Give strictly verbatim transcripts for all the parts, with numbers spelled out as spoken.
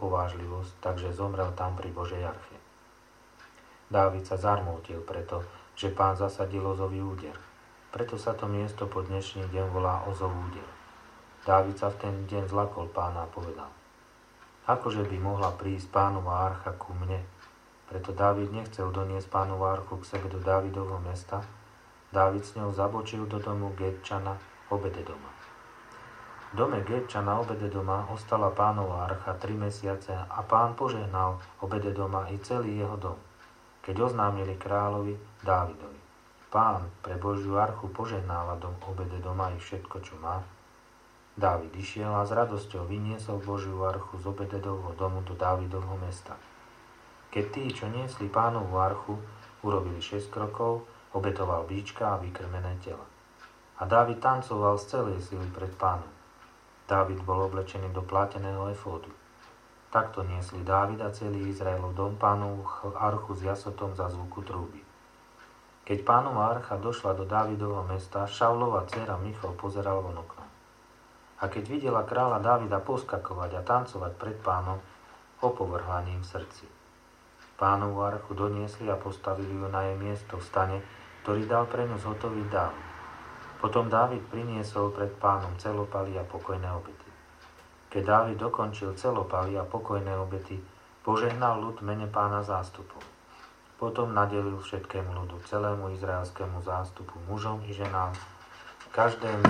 opovážlivosť, takže zomrel tam pri Božej arche. Dávid sa zarmútil preto, že Pán zasadil ozový úder. Preto sa to miesto po dnešný deň volá Ozov úder. Dávid sa v ten deň zlakol Pána a povedal: Akože by mohla prísť Pánova archa ku mne? Preto Dávid nechcel doniesť Pánovu archu k sebe do Dávidovho mesta. Dávid s ňou zabočil do domu Gétčana Obededoma. V dome Gétčana Obededoma ostala Pánova archa tri mesiace a Pán požehnal Obededoma i celý jeho dom, keď oznámili kráľovi Dávidovi: Pán pre Božiu archu požehnáva dom Obededoma i všetko, čo má. Dávid išiel a s radosťou vyniesol Božiu archu z Obededovho domu do Dávidovho mesta. Keď tí, čo niesli Pánovu archu, urobili šesť krokov, obetoval bíčka a vykrmené tela. A Dávid tancoval z celej sily pred Pánom. Dávid bol oblečený do pláteného efódu. Takto niesli Dávid a celý Izraelov dom Pánovu archu s jasotom za zvuku trúby. Keď Pánova archa došla do Dávidovho mesta, Šaulova dcéra Michal pozeral von oknom. A keď videla kráľa Dávida poskakovať a tancovať pred Pánom, opovrhla ním v srdci. Pánovu archu doniesli a postavili ju na jej miesto v stane, ktorý dal pre ňu zhotoviť Dávid. Potom Dávid priniesol pred Pánom celopaly a pokojné obety. Keď Dávid dokončil celopaly a pokojné obety, požehnal ľud mene Pána zástupov. Potom nadelil všetkému ľudu, celému izraelskému zástupu, mužom i ženám, každému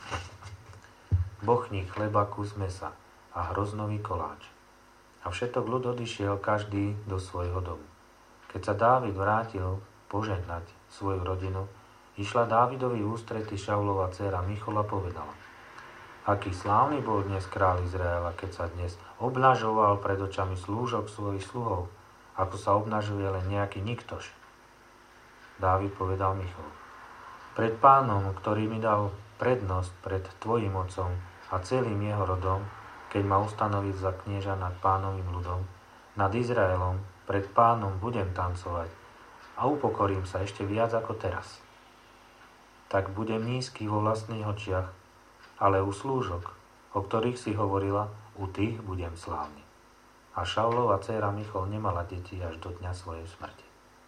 bochník chleba, kus mesa a hroznový koláč. A všetok ľud odišiel každý do svojho domu. Keď sa Dávid vrátil požehnať svoju rodinu, išla Dávidovi ústrety Šaulova dcéra Michal a povedala: Aký slávny bol dnes kráľ Izraela, keď sa dnes obnažoval pred očami slúžok svojich sluhov, ako sa obnažuje len nejaký niktoš. Dávid povedal Michal: Pred Pánom, ktorý mi dal prednosť pred tvojim otcom a celým jeho rodom, keď ma ustanoviť za knieža nad Pánovým ľudom, nad Izraelom, pred Pánom budem tancovať a upokorím sa ešte viac ako teraz. Tak budem nízky vo vlastných očiach, ale u slúžok, o ktorých si hovorila, u tých budem slávny. A Šaulova dcéra Michal nemala deti až do dňa svojej smrti.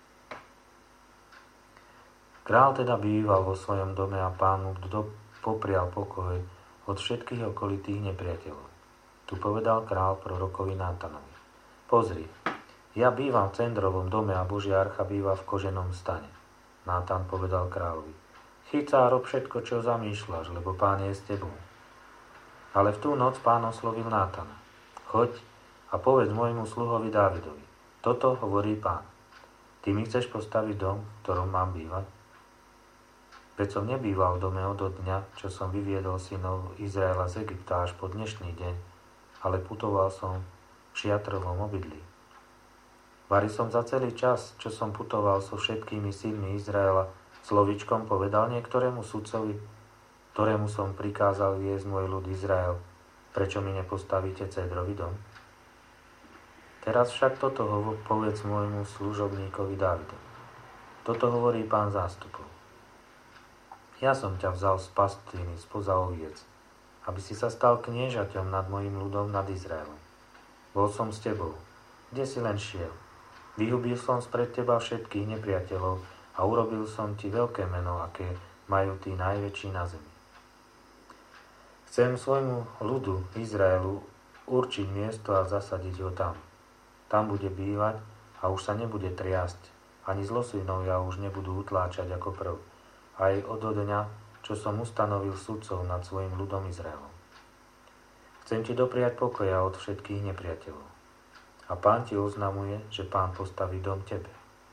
Král teda býval vo svojom dome a Pánu poprial pokoj od všetkých okolitých nepriateľov. Tu povedal král prorokovi Nátanovi: Pozri, ja bývam v cendrovom dome a Božia archa býva v koženom stane. Nátan povedal kráľovi: Chyť sa a rob všetko, čo zamýšľaš, lebo Pán je s tebou. Ale v tú noc Pán oslovil Nátana: Choď a povedz môjmu sluhovi Dávidovi: Toto hovorí Pán. Ty mi chceš postaviť dom, v ktorom mám bývať? Veď som nebýval v dome od dňa, čo som vyviedol synov Izraela z Egypta až po dnešný deň, ale putoval som v šiatrovom obydlí. Vari som za celý čas, čo som putoval so všetkými synmi Izraela, slovičkom povedal niektorému sudcovi, ktorému som prikázal viesť môj ľud Izrael: Prečo mi nepostavíte cédrový dom? Teraz však toto hovor, povedz môjmu služobníkovi Dávidovi. Toto hovorí Pán zástupov: Ja som ťa vzal z pastviny spoza oviec, aby si sa stal kniežaťom nad mojím ľudom, nad Izraelom. Bol som s tebou, kde si len šiel. Vyhubil som spred teba všetkých nepriateľov a urobil som ti veľké meno, aké majú tí najväčší na zemi. Chcem svojmu ľudu Izraelu určiť miesto a zasadiť ho tam. Tam bude bývať a už sa nebude triasť, ani zlosvinovia už nebudú utláčať ako prv. Aj od dňa, čo som ustanovil sudcov nad svojim ľudom Izraelom. Chcem ti dopriať pokoja od všetkých nepriateľov. A Pán ti oznamuje, že Pán postaví dom tebe.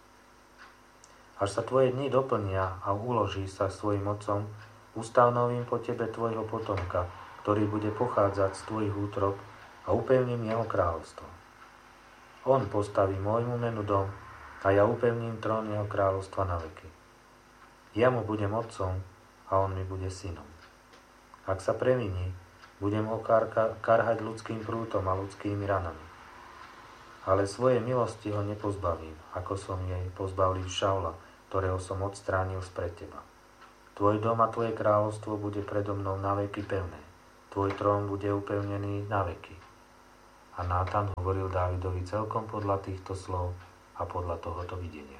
Až sa tvoje dni doplnia a uloží sa svojim otcom, ustanovím po tebe tvojho potomka, ktorý bude pochádzať z tvojich útrob, a upevním jeho kráľovstvo. On postaví môjmu menu dom a ja upevním trón jeho kráľovstva na veky. Ja mu budem otcom a on mi bude synom. Ak sa previní, budem ho karka, karhať ľudským prútom a ľudskými ranami. Ale svoje milosti ho nepozbavím, ako som jej pozbavil Šaula, ktorého som odstránil spred teba. Tvoj dom a tvoje kráľovstvo bude predo mnou na veky pevné. Tvoj trón bude upevnený na veky. A Nátan hovoril Dávidovi celkom podľa týchto slov a podľa tohoto videnia.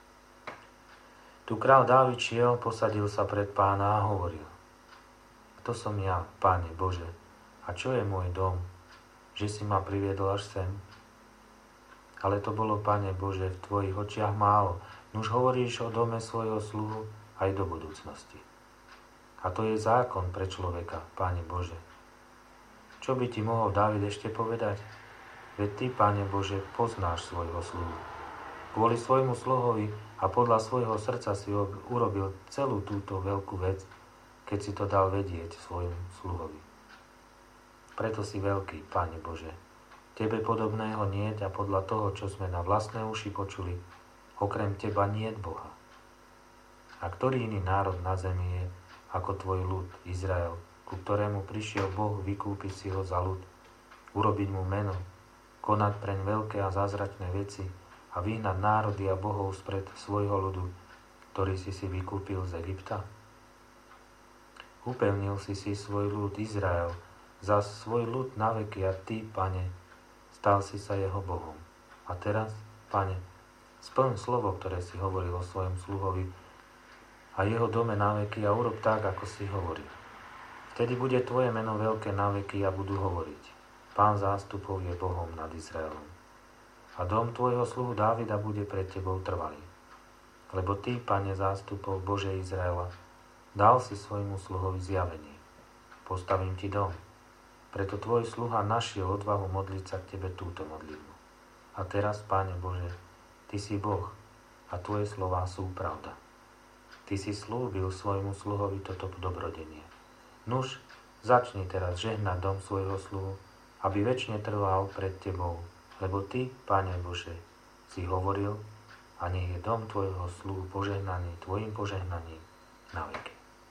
Tu král Dávid šiel, posadil sa pred Pána a hovoril: Kto som ja, Páne Bože, a čo je môj dom, že si ma priviedol až sem? Ale to bolo, Pane Bože, v Tvojich očiach málo, nuž hovoríš o dome svojho sluhu aj do budúcnosti. A to je zákon pre človeka, Pane Bože. Čo by ti mohol Dávid ešte povedať? Veď ty, Pane Bože, poznáš svojho sluhu. Kvôli svojmu sluhovi a podľa svojho srdca si urobil celú túto veľkú vec, keď si to dal vedieť svojmu sluhovi. Preto si veľký, Pane Bože. Tebe podobného niet a podľa toho, čo sme na vlastné uši počuli, okrem Teba niet Boha. A ktorý iný národ na zemi je ako Tvoj ľud, Izrael, ku ktorému prišiel Boh vykúpiť si ho za ľud, urobiť mu meno, konať preň veľké a zázračné veci a vyhnať národy a bohov spred svojho ľudu, ktorý si si vykúpil z Egypta? Upevnil si si svoj ľud Izrael, za svoj ľud na veky a Ty, Pane, stal si sa jeho Bohom. A teraz, Pane, splň slovo, ktoré si hovoril o svojom sluhovi a jeho dome na veky a urob tak, ako si hovoril. Vtedy bude Tvoje meno veľké na veky a budú hovoriť: Pán zástupov je Bohom nad Izraelom. A dom Tvojho sluhu Dávida bude pred Tebou trvalý. Lebo Ty, Pane zástupov Bože Izraela, dal si svojmu sluhovi zjavenie. Postavím Ti dom. Preto Tvoj sluha našiel odvahu modliť sa k Tebe túto modlitbu. A teraz, Páne Bože, Ty si Boh a Tvoje slová sú pravda. Ty si slúbil svojmu sluhovi toto dobrodenie. Nuž, začni teraz žehnať dom svojho sluhu, aby večne trval pred Tebou, lebo Ty, Páne Bože, si hovoril a nech je dom Tvojho sluhu požehnaný Tvojim požehnaním na veky.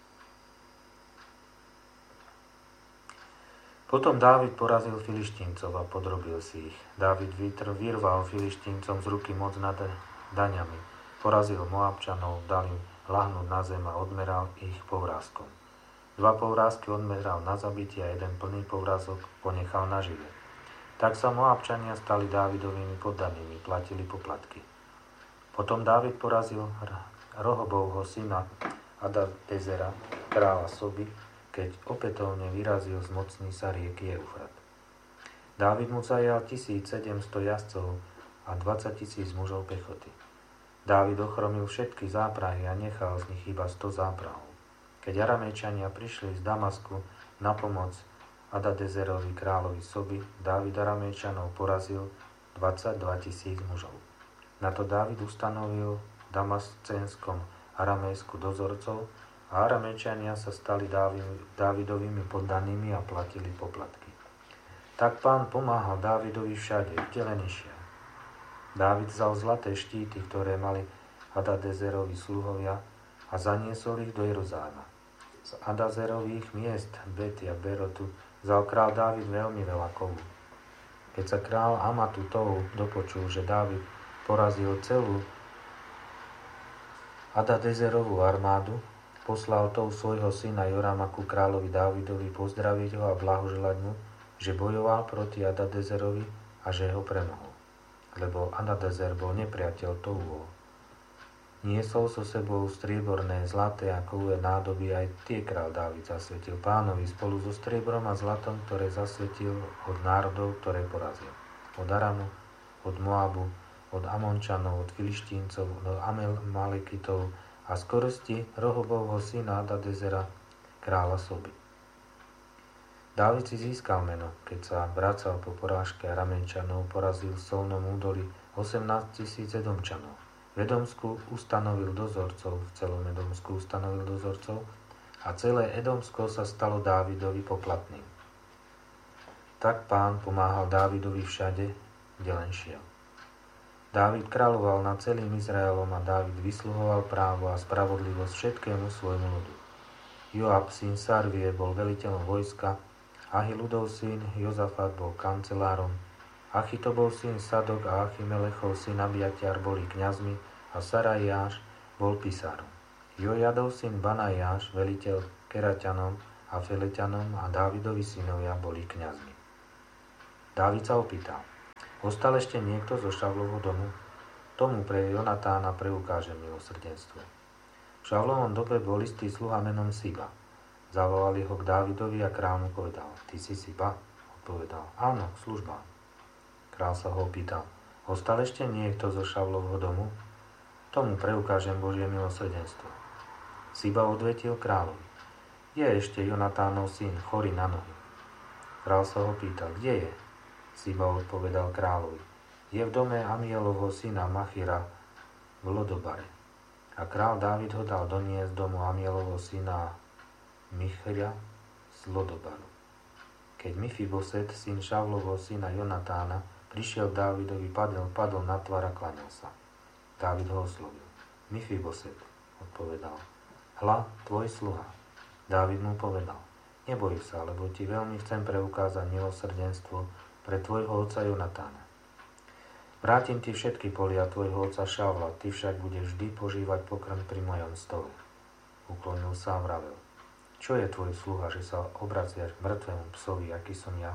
Potom Dávid porazil Filištíncov a podrobil si ich. Dávid vyrval Filištíncom z ruky moc nad daňami, porazil Moabčanov, dal im lahnúť na zem a odmeral ich povrázkom. Dva povrázky odmeral na zabitie a jeden plný povrázok ponechal na živé. Tak sa Moabčania stali Dávidovými poddanými, platili poplatky. Potom Dávid porazil Rohobovho syna Adadezera, kráľa Soby, keď opätovne vyrazil zmocný sa rieky Eufrat. Dávid mu zajal tisícsedemsto jazdcov a dvadsaťtisíc mužov pechoty. Dávid ochromil všetky záprahy a nechal z nich iba sto záprahov. Keď Aramejčania prišli z Damasku na pomoc Adadezerovi kráľovi Soby, Dávid Aramejčanov porazil dvadsaťdva tisíc mužov. Na to Dávid ustanovil v Damascenskom Aramejsku dozorcov a Aramejčania sa stali Dávidovými poddanými a platili poplatky. Tak Pán pomáhal Dávidovi všade, kde len išiel. Dávid vzal zlaté štíty, ktoré mali Adadezerovi sluhovia, a zaniesol ich do Jeruzálema. Z Adadezerových miest Betia Berotu vzal král Dávid veľmi veľa kovu. Keď sa král Amatu Tohu dopočul, že Dávid porazil celú Adadezerovú armádu, poslal Tohu svojho syna Jorama ku kráľovi Dávidovi pozdraviť ho a blahoželať mu, že bojoval proti Adadezerovi a že ho premohol. Lebo Adadezer bol nepriateľ Tohuho. Niesol so sebou strieborné, zlaté a kovové nádoby, aj tie král Dávid zasvetil Pánovi spolu so striebrom a zlatom, ktoré zasvetil od národov, ktoré porazil. Od Aramu, od Moabu, od Amončanov, od Filištíncov, od Amalekitov a z koristi Rohobovho syna Adadezera, kráľa Soby. Dávid si získal meno, keď sa vracal po porážke Aramejčanov, porazil v Solnom údolí osemnásť tisíc Edomčanov. V Edomsku ustanovil dozorcov, v celom Edomsku ustanovil dozorcov a celé Edomsko sa stalo Dávidovi poplatným. Tak Pán pomáhal Dávidovi všade, kde len šiel. Dávid kráľoval nad celým Izraelom a Dávid vysluhoval právo a spravodlivosť všetkému svojmu ľudu. Joab, syn Sarvie, bol veliteľom vojska, Ahiludov syn Jozafat bol kancelárom, Achitobov syn Sadok a Achimelechov syn Abiatiar boli kňazmi a Sarajáš bol pisárom. Jojadov syn Banajáš, veliteľ Keraťanom a Feleťanom a Dávidovi synovia boli kňazmi. Dávid sa opýtal: Ostal ešte niekto zo Šavlovho domu? Tomu pre Jonatána preukáže milosrdenstvo. V Šavlovom dobe bol istý sluha menom Siba. Zavolali ho k Dávidovi a král mu povedal: Ty si Siba? Odpovedal: Áno, služba. Král sa ho opýtal: Ostal ešte niekto zo Šavlovho domu? Tomu preukážem Božie milosrdenstvo. Siba odvetil kráľovi: Je ešte Jonatánov syn, chorý na nohy. Král sa ho pýtal: Kde je? Siba odpovedal kráľovi: Je v dome Amielovho syna Machira v Lodobare. A král Dávid ho dal doniesť z domu Amielovho syna Michria z Lodobaru. Keď Mifiboset, syn Šavlovho syna Jonatána, prišiel k Dávidovi, padol, padol na tvár a klaňal sa. Dávid ho oslovil: Mifiboset, odpovedal. Hľa, tvoj sluha. Dávid mu povedal: Neboj sa, lebo ti veľmi chcem preukázať milosrdenstvo pre tvojho otca Jonatána. Vrátim ti všetky polia tvojho otca Šavla, ty však budeš vždy požívať pokrm pri mojom stole. Uklonil sa a vravel: Čo je tvoj sluha, že sa obraciaš k mŕtvemu psovi, aký som ja?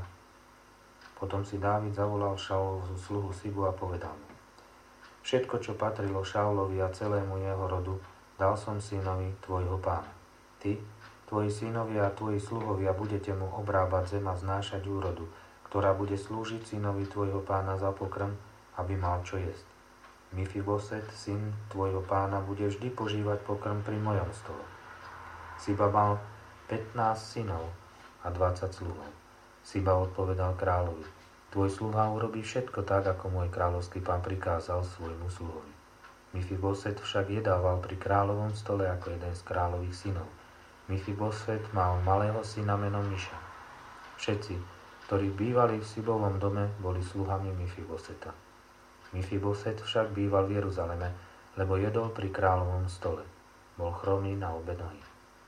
Potom si Dávid zavolal Šaulovú sluhu Sibu a povedal mu: Všetko, čo patrilo Šaulovi a celému jeho rodu, dal som synovi tvojho pána. Ty, tvoji synovia a tvoji sluhovia budete mu obrábať zem a znášať úrodu, ktorá bude slúžiť synovi tvojho pána za pokrm, aby mal čo jesť. Mifiboset, syn tvojho pána, bude vždy požívať pokrm pri mojom stole. Siba mal pätnásť synov a dvadsať sluhov. Siba odpovedal kráľovi: Tvoj sluha urobí všetko tak, ako môj kráľovský pán prikázal svojmu sluhovi. Mifiboset však jedával pri kráľovom stole ako jeden z kráľových synov. Mifiboset mal malého syna menom Miša. Všetci, ktorí bývali v Sibovom dome, boli sluhami Mifiboseta. Mifiboset však býval v Jeruzaleme, lebo jedol pri kráľovom stole. Bol chromý na obe nohy.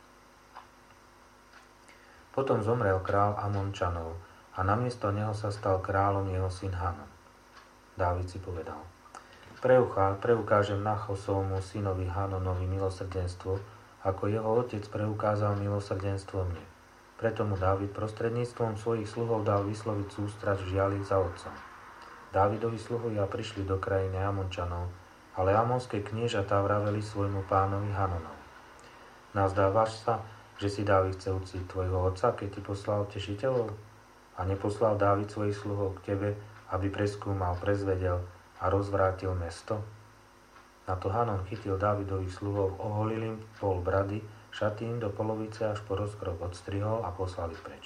Potom zomrel král Amončanov a namiesto neho sa stal kráľom jeho syn Hanan. Dávid si povedal: Preukážem Nachosovmu synovi Hanonovi milosrdenstvo, ako jeho otec preukázal milosrdenstvo mne. Preto mu Dávid prostredníctvom svojich sluhov dal vysloviť sústrasť v žiali za otcom. Dávidovi sluhovia prišli do krajiny Amončanov, ale amonské kniežatá vraveli svojmu pánovi Hanonovi: Nazdávaš sa, že si Dávid chce uctiť tvojho otca, keď ti poslal tešiteľov? A neposlal Dávid svojich sluhov k tebe, aby preskúmal, prezvedel a rozvrátil mesto? Na to Hanon chytil Dávidových sluhov, oholil im pol brady, šaty im do polovice až po rozkrok odstrihol a poslal ich preč.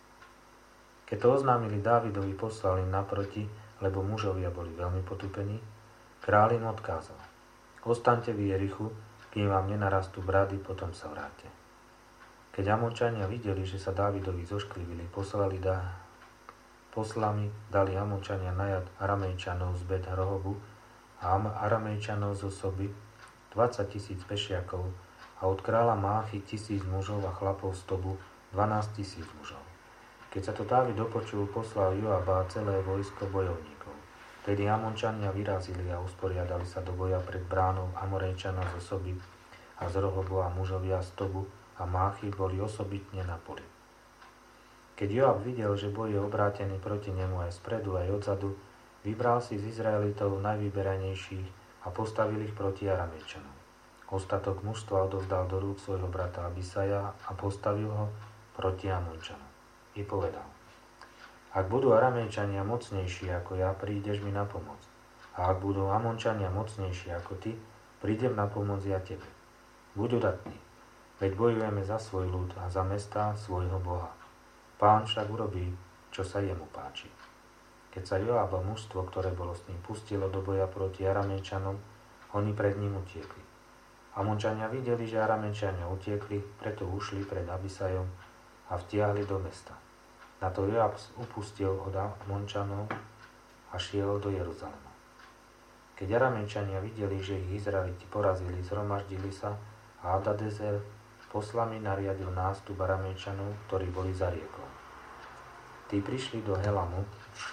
Keď to oznámili Dávidovi, poslal im naproti, lebo mužovia boli veľmi potupení, kráľ im odkázal: Ostaňte v Jerichu, kým vám nenarastú brady, potom sa vráte. Keď Amončania videli, že sa Dávidovi zošklivili, poslali dá... poslami dali Amončania najad Aramejčanov z Bet Rohobu a Aramejčanov zo Soby, dvadsať tisíc pešiakov, a od kráľa Máchy tisíc mužov a chlapov z Tobu, dvanásť tisíc mužov. Keď sa to Dávid dopočul, poslal Joaba a celé vojsko bojovníkov. Tedy Amončania vyrazili a usporiadali sa do boja pred bránou Amorejčana zo Soby a z Rohobu, a mužovia z Tobu a Máchy boli osobitne na poli. Keď Joab videl, že boj je obrátený proti nemu aj spredu, aj odzadu, vybral si z Izraelitov najvyberanejších a postavil ich proti Aramejčanom. Ostatok mužstva odovzdal do rúk svojho brata Abisaja a postavil ho proti Amončanom. I povedal: Ak budú Aramejčania mocnejší ako ja, prídeš mi na pomoc. A ak budú Amončania mocnejší ako ty, prídem na pomoc ja tebe. Buď udatný, veď bojujeme za svoj ľud a za mestá svojho Boha. Pán však urobí, čo sa jemu páči. Keď sa Joab a mužstvo, ktoré bolo s ním, pustilo do boja proti Aramejčanom, oni pred ním utiekli. Amončania videli, že Aramejčania utiekli, preto ušli pred Abisajom a vtiahli do mesta. Na to Joab upustil od Amončanov a šiel do Jeruzalema. Keď Aramejčania videli, že ich Izraeliti porazili, zhromaždili sa a Hadadezer poslami nariadil nástup Aramejčanov, ktorí boli za riekou. Tí prišli do Helamu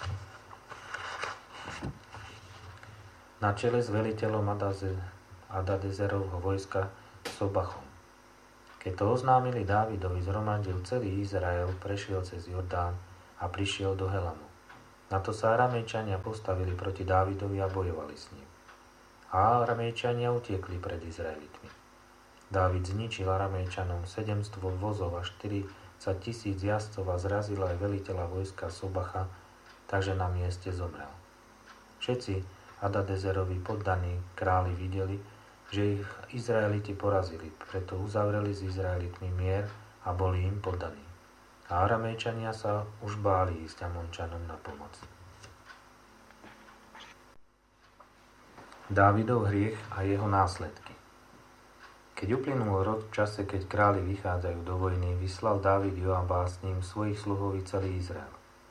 na čele s veliteľom Hadadezerovho vojska Sobachom. Keď to oznámili Dávidovi, zhromaždil celý Izrael, prešiel cez Jordán a prišiel do Helamu. Na to sa Aramejčania postavili proti Dávidovi a bojovali s ním. A Aramejčania utiekli pred Izraelitmi. Dávid zničil Aramejčanom sedemsto vozov a štyridsať tisíc jazdcov a zrazil aj veliteľa vojska Sobacha, takže na mieste zomrel. Všetci Adadezerovi poddaní králi videli, že ich Izraeliti porazili, preto uzavreli s Izraelitmi mier a boli im poddaní. A Aramejčania sa už báli ísť Amončanom na pomoc. Dávidov hriech a jeho následky. Keď uplynul rok v čase, keď králi vychádzajú do vojny, vyslal Dávid Joaba a s ním svojich sluhov i celý Izrael.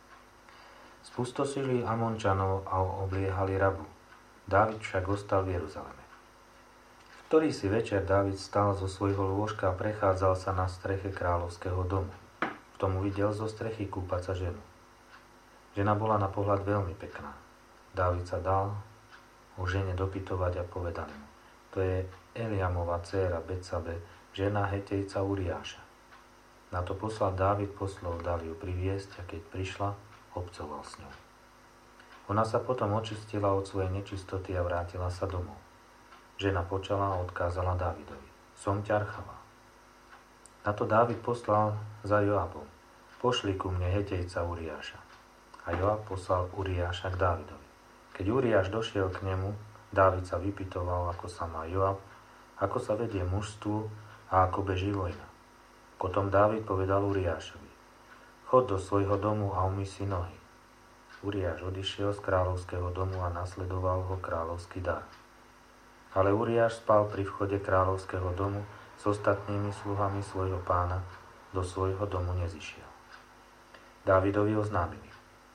Spustosili Amončanov a obliehali Rabu. Dávid však ostal v Jeruzaleme. V ktorý si večer Dávid stal zo svojho lôžka a prechádzal sa na streche kráľovského domu. V tom uvidel zo strechy kúpať sa ženu. Žena bola na pohľad veľmi pekná. Dávid sa dal o žene dopytovať a povedal mu: to je Eliamova dcéra Betsabe, žena Hetejca Uriáša. Na to poslal Dávid poslov, dal ju priviesť a keď prišla, obcoval s ňou. Ona sa potom očistila od svojej nečistoty a vrátila sa domov. Žena počala a odkázala Dávidovi: som ťarchavá. Na to Dávid poslal za Joabom: pošli ku mne Hetejca Uriáša. A Joab poslal Uriáša k Dávidovi. Keď Uriáš došiel k nemu, Dávid sa vypytoval, ako sa má Joab, ako sa vedie mužstvu a ako beží vojna. Potom Dávid povedal Uriášovi: chod do svojho domu a umyj si nohy. Uriáš odišiel z kráľovského domu a nasledoval ho kráľovský dar. Ale Uriáš spal pri vchode kráľovského domu s ostatnými sluhami svojho pána, do svojho domu nezišiel. Dávidovi oznámili: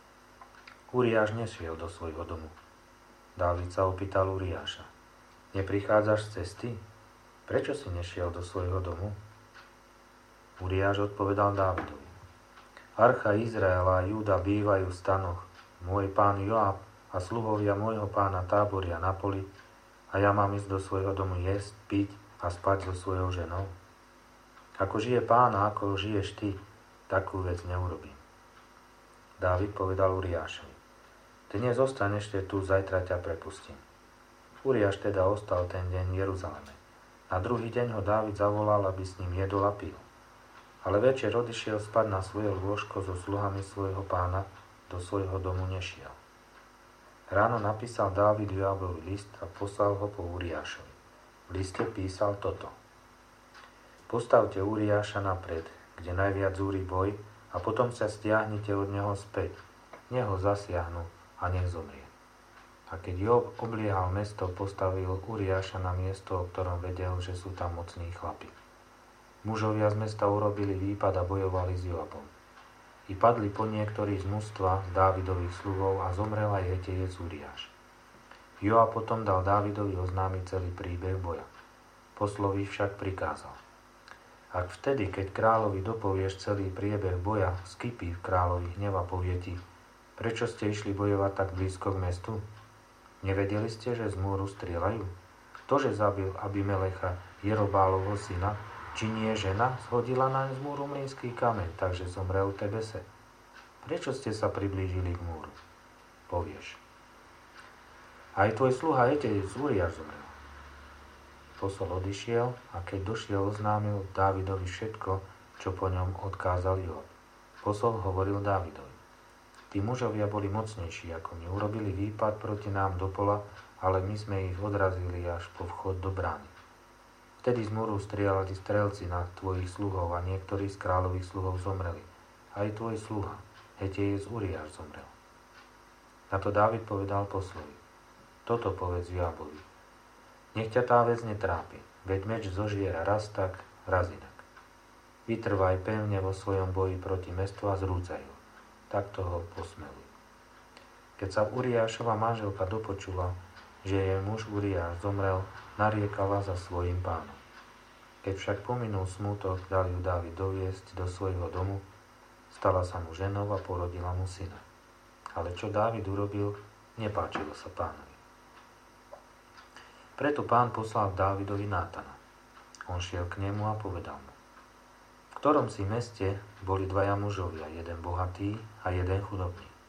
Uriáš nešiel do svojho domu. Dávid sa opýtal Uriáša: neprichádzaš z cesty? Prečo si nešiel do svojho domu? Uriáš odpovedal Dávidovi: Archa Izraela a Júda bývajú v stanoch. Môj pán Joab a sluhovia môjho pána táboria na poli a ja mám ísť do svojho domu jesť, piť a spať so svojou ženou. Ako žije pán a ako žiješ ty, takú vec neurobím. Dávid povedal Uriášovi: dnes zostaneš tu, zajtra ťa prepustím. Uriáš teda ostal ten deň v Jeruzaleme. Na druhý deň ho Dávid zavolal, aby s ním jedol a pil. Ale večer odišiel spať na svoje lôžko so sluhami svojho pána, do svojho domu nešiel. Ráno napísal Dávid Joabovi list a poslal ho po Uriášovi. V liste písal toto: postavte Uriáša napred, kde najviac zúri boj, a potom sa stiahnite od neho späť. Nech ho zasiahnu a nech zomrie. A keď Joab obliehal mesto, postavil Uriáša na miesto, o ktorom vedel, že sú tam mocní chlapi. Mužovia z mesta urobili výpad a bojovali s Joabom. I padli po niektorí z mužstva z Dávidových sluhov a zomrel aj Hetejec Uriáš. Joab potom dal Dávidovi oznámiť celý príbeh boja. Poslovi však prikázal: ak vtedy, keď kráľovi dopovieš celý priebeh boja, skypí v kráľovi hnev a povie ti: prečo ste išli bojovať tak blízko k mestu? Nevedeli ste, že z múru strieľajú? Ktože zabil Abimelecha, Jerobálovho syna, či nie žena zhodila naň z múru mlynský kameň, takže zomrel v Tebese? Prečo ste sa priblížili k múru? Povieš: aj tvoj sluha Hetejec Uriáš zomrel. Posol odišiel a keď došiel, oznámil Dávidovi všetko, čo po ňom odkázal Joab. Posol hovoril Dávidovi: tí mužovia boli mocnejší ako my, urobili výpad proti nám do pola, ale my sme ich odrazili až po vchod do brány. Vtedy z múru strieľali strelci na tvojich sluhov a niektorí z kráľových sluhov zomreli. Aj tvoj sluha, Hetejec Uriáš, zomrel. Na to Dávid povedal poslovi: toto povedz Joabovi: nech ťa tá vec netrápi, veď meč zožiera raz tak, raz inak. Vytrvaj pevne vo svojom boji proti mestu a zrúcaj ho. Takto ho posmeluj. Keď sa Uriášova manželka dopočula, že jej muž Uriáš zomrel, nariekala za svojím pánom. Keď však pominul smútok, dal ju Dávid doviesť do svojho domu, stala sa mu ženou a porodila mu syna. Ale čo Dávid urobil, nepáčilo sa pánovi. Preto pán poslal Dávidovi Nátana. On šiel k nemu a povedal mu: v ktorom si meste boli dvaja mužovia, jeden bohatý a jeden chudobný.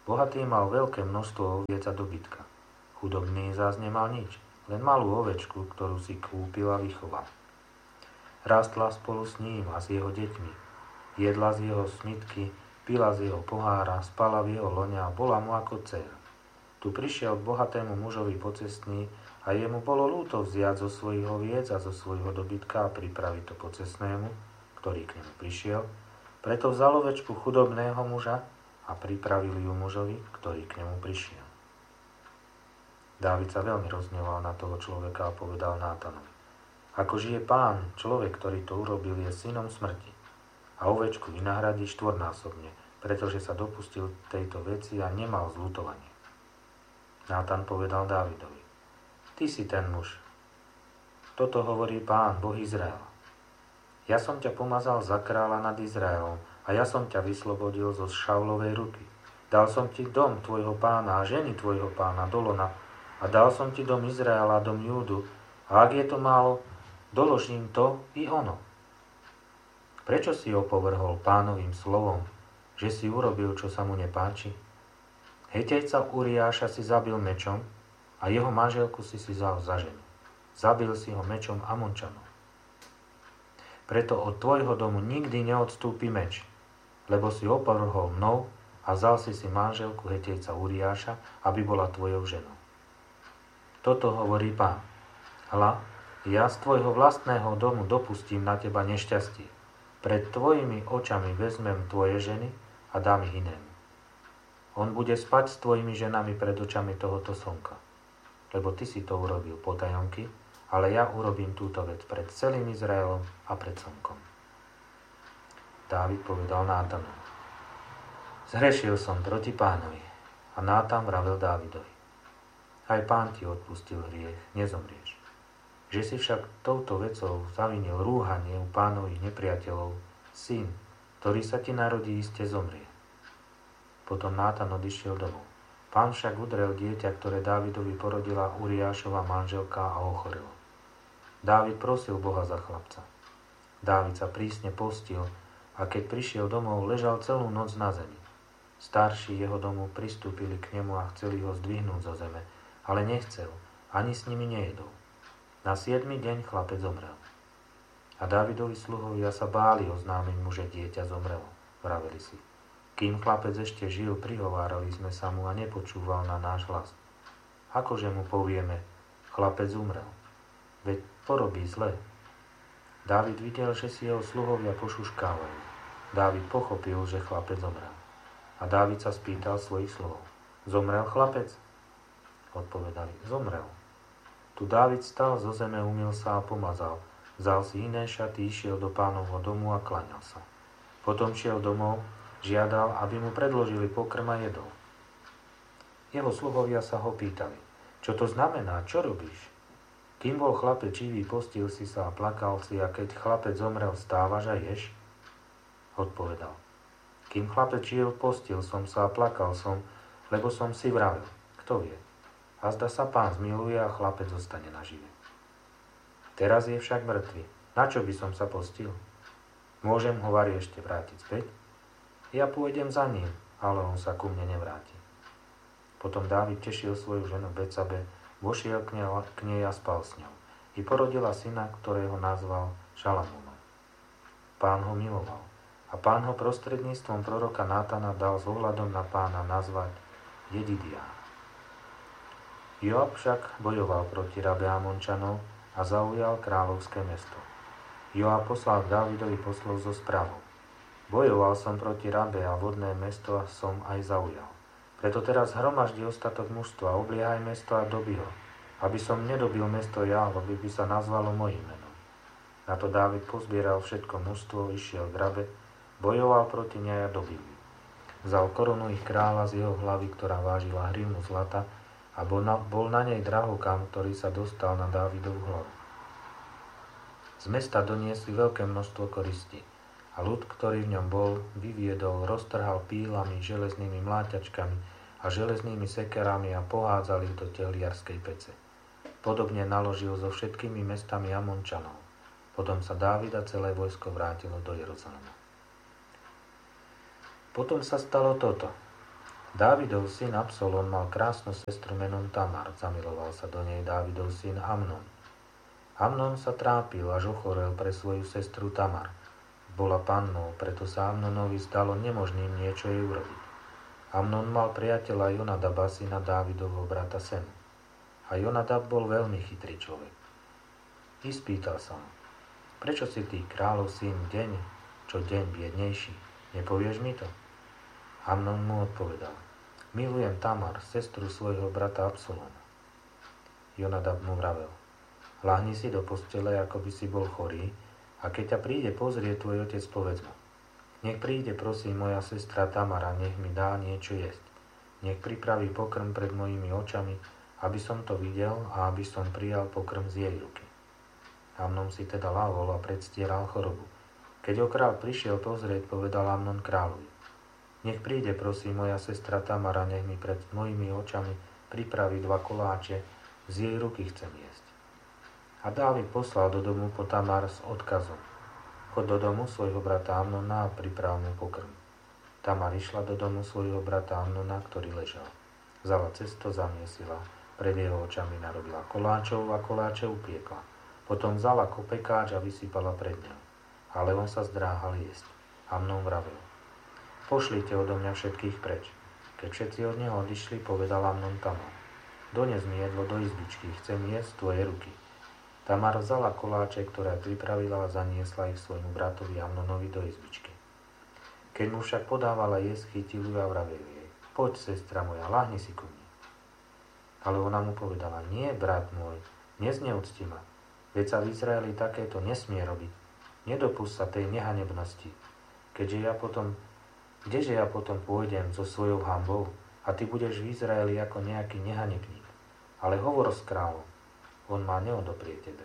Bohatý mal veľké množstvo oviec a dobytka. Chudobný zás nemal nič, len malú ovečku, ktorú si kúpil a vychoval. Rástla spolu s ním a s jeho deťmi. Jedla z jeho smitky, pila z jeho pohára, spala v jeho lone a bola mu ako dcéra. Tu prišiel k bohatému mužovi pocestný a jemu bolo ľúto vziať zo svojich oviec a zo svojho dobytka a pripraviť to pocestnému, ktorý k nemu prišiel. Preto vzal ovečku chudobného muža a pripravili ju mužovi, ktorý k nemu prišiel. Dávid sa veľmi rozhneval na toho človeka a povedal Nátanovi: Ako žije Pán, človek, ktorý to urobil, je synom smrti a ovečku vynahradí štvornásobne, pretože sa dopustil tejto veci a nemal zľutovanie. Nátan povedal Dávidovi: Ty si ten muž. Toto hovorí Pán, Boh Izraela. Ja som ťa pomazal za kráľa nad Izraelom a ja som ťa vyslobodil zo Šaulovej ruky. Dal som ti dom tvojho pána a ženy tvojho pána Dolona a dal som ti dom Izraela a dom Júdu. A ak je to málo, doložím to i ono. Prečo si opovrhol Pánovým slovom, že si urobil, čo sa mu nepáči? Hetejca Uriáša si zabil mečom a jeho manželku si si vzal za ženu. Zabil si ho mečom Amončanov. Preto od tvojho domu nikdy neodstúpi meč, lebo si opovrhol mnou a vzal si si manželku Hetejca Uriáša, aby bola tvojou ženou. Toto hovorí Pán: Hľa, ja z tvojho vlastného domu dopustím na teba nešťastie. Pred tvojimi očami vezmem tvoje ženy a dám ich inému. On bude spať s tvojimi ženami pred očami tohoto slnka. Lebo ty si to urobil potajomky, ale ja urobím túto vec pred celým Izraelom a pred slnkom. Dávid povedal Nátanovi: Zhrešil som proti Pánovi. A Nátan vravel Dávidovi: Aj Pán ti odpustil hriech, nezomrieš. Že si však touto vecou zavinil rúhanie u Pánových nepriateľov, syn, ktorý sa ti narodí, iste zomrie. Potom Nátan odišiel domov. Pán však udrel dieťa, ktoré Dávidovi porodila Uriášova manželka, a ochorelo. Dávid prosil Boha za chlapca. Dávid sa prísne postil a keď prišiel domov, ležal celú noc na zemi. Starší jeho domu pristúpili k nemu a chceli ho zdvihnúť zo zeme, ale nechcel, ani s nimi nejedol. Na siedmy deň chlapec zomrel. A Dávidovi sluhovia sa báli oznámiť mu, že dieťa zomrelo. Vraveli si: Kým chlapec ešte žil, prihovárali sme sa mu a nepočúval na náš hlas. Akože mu povieme: Chlapec umrel? Veď porobí zle. Dávid videl, že si jeho sluhovia pošuškávajú. Dávid pochopil, že chlapec zomrel. A Dávid sa spýtal svojich sluhov: Zomrel chlapec? Odpovedali: Zomrel. Tu Dávid stal zo zeme, umyl sa a pomazal. Vzal si iné šaty, išiel do Pánovho domu a klaňal sa. Potom šiel domov, žiadal, aby mu predložili pokrm a jedol. Jeho sluhovia sa ho pýtali: Čo to znamená? Čo robíš? Kým bol chlapec živý, postil si sa a plakal si, a keď chlapec zomrel, vstávaš a ješ? Odpovedal: Kým chlapec žil, postil som sa a plakal som, lebo som si vravel: Kto vie? A zda sa Pán zmiluje a chlapec zostane nažive. Teraz je však mŕtvy. Na čo by som sa postil? Môžem ho vari ešte vrátiť späť? Ja pôjdem za ním, ale on sa ku mne nevráti. Potom Dávid tešil svoju ženu Betsabe, vošiel k nej, k nej a spal s ňou. I porodila syna, ktorého nazval Šalamúnom. Pán ho miloval a Pán ho prostredníctvom proroka Nátana dal s ohľadom na Pána nazvať Jedidián. Joab však bojoval proti rabe Amončanov a zaujal kráľovské mesto. Joab poslal k Dávidovi poslov so správou: Bojoval som proti rabe a vodné mesto a som aj zaujal. Preto teraz hromaždi ostatok mužstva, obliehaj mesto a dobi ho, aby som nedobil mesto ja, lebo by sa nazvalo mojím menom. Na to Dávid pozbieral všetko mužstvo, išiel k rabe, bojoval proti nej a dobil ju. Vzal korunu ich kráľa z jeho hlavy, ktorá vážila hrivnu zlata, a bol na, bol na nej drahokam, ktorý sa dostal na Dávidovú hlavu. Z mesta doniesli veľké množstvo koristí a ľud, ktorý v ňom bol, vyviedol, roztrhal pílami, železnými mláťačkami a železnými sekerami a pohádzali do tehliarskej pece. Podobne naložil so všetkými mestami Amončanov. Potom sa Dávid a celé vojsko vrátilo do Jeruzalema. Potom sa stalo toto. Dávidov syn Absalón mal krásnu sestru menom Tamar. Zamiloval sa do nej Dávidov syn Amnon. Amnon sa trápil, až ochorel pre svoju sestru Tamar. Bola pannou, preto sa Amnonovi zdalo nemožným niečo jej urobiť. Amnon mal priateľa Jonadaba, syna Dávidovho brata Semu. A Jonadab bol veľmi chytrý človek. Ispýtal sa mu: prečo si ty, kráľov syn, deň čo deň biednejší? Nepovieš mi to? Amnon mu odpovedal: milujem Tamar, sestru svojho brata Absalóma. Jonadab mu vravel: ľahni si do postele, ako by si bol chorý, a keď ťa príde pozrieť tvoj otec, povedz mu: nech príde, prosím, moja sestra Tamara, nech mi dá niečo jesť. Nech pripraví pokrm pred mojimi očami, aby som to videl a aby som prijal pokrm z jej ruky. Amnon si teda ľahol a predstieral chorobu. Keď ho kráľ prišiel pozrieť, povedal Amnon kráľovi: nech príde, prosím, moja sestra Tamara, nech mi pred mojimi očami pripraví dva koláče, z jej ruky chcem jesť. A Dávid poslal do domu po Tamar s odkazom: chod do domu svojho brata Amnona a priprav mu pokrm. Tamar išla do domu svojho brata Amnona, ktorý ležal. Vzala cesto, zamiesila, pred jeho očami narobila koláčov a koláče upiekla. Potom vzala kopekáč a vysypala pred ňou. Ale on sa zdráhal jesť. Amnon vravel: pošlite odo mňa všetkých preč. Keď všetci od neho odišli, povedal Amnon Tamar: dones mi jedlo do izbičky, chcem jesť tvoje ruky. Tamar vzala koláče, ktoré pripravila, a zaniesla ich svojmu bratovi Amnonovi do izbičky. Keď mu však podávala jesť, chytil ju a vravel jej: poď, sestra moja, ľahni si ku mne. Ale ona mu povedala: nie, brat môj, nezneúcti ma. Veď sa v Izraeli takéto nesmie robiť. Nedopusť sa tej nehanebnosti. Keďže ja potom, kdeže ja potom pôjdem so svojou hanbou a ty budeš v Izraeli ako nejaký nehanebník. Ale hovor s kráľom, on má neodoprie tebe.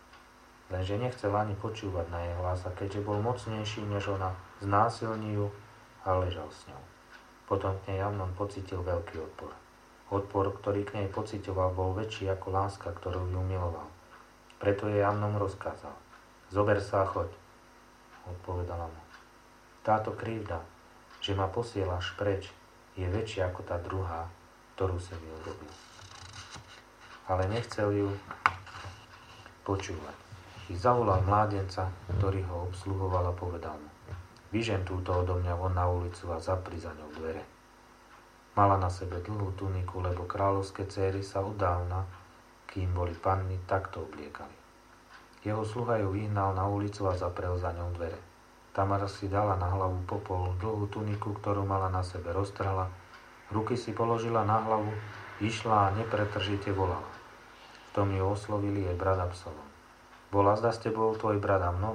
Lenže nechcel ani počúvať na jej hlas, a keďže bol mocnejší než ona, znásilní ju a ležal s ňou. Potom k nej Amnon pocitil veľký odpor. Odpor, ktorý k nej pocitoval, bol väčší ako láska, ktorú ju miloval. Preto jej Amnon rozkázal: zober sa a choď. Odpovedala mu: táto krivda, že ma posielaš preč, je väčšia ako tá druhá, ktorú som mi urobil. Ale nechcel ju počúvať. I zavolal mládenca, ktorý ho obsluhoval, a povedal mu: vyžen túto odo mňa von na ulicu a zapri za ňou dvere. Mala na sebe dlhú tuniku, lebo kráľovské céry sa odávna, kým boli panny, takto obliekali. Jeho sluha ju vyhnal na ulicu a zaprel za ňou dvere. Tamara si dala na hlavu popol, dlhú tuniku, ktorú mala na sebe, roztrhla, ruky si položila na hlavu, išla a nepretržite volala. V tom ju oslovili jej brat Absalón: bola zda s tebou tvoj brat Amnon?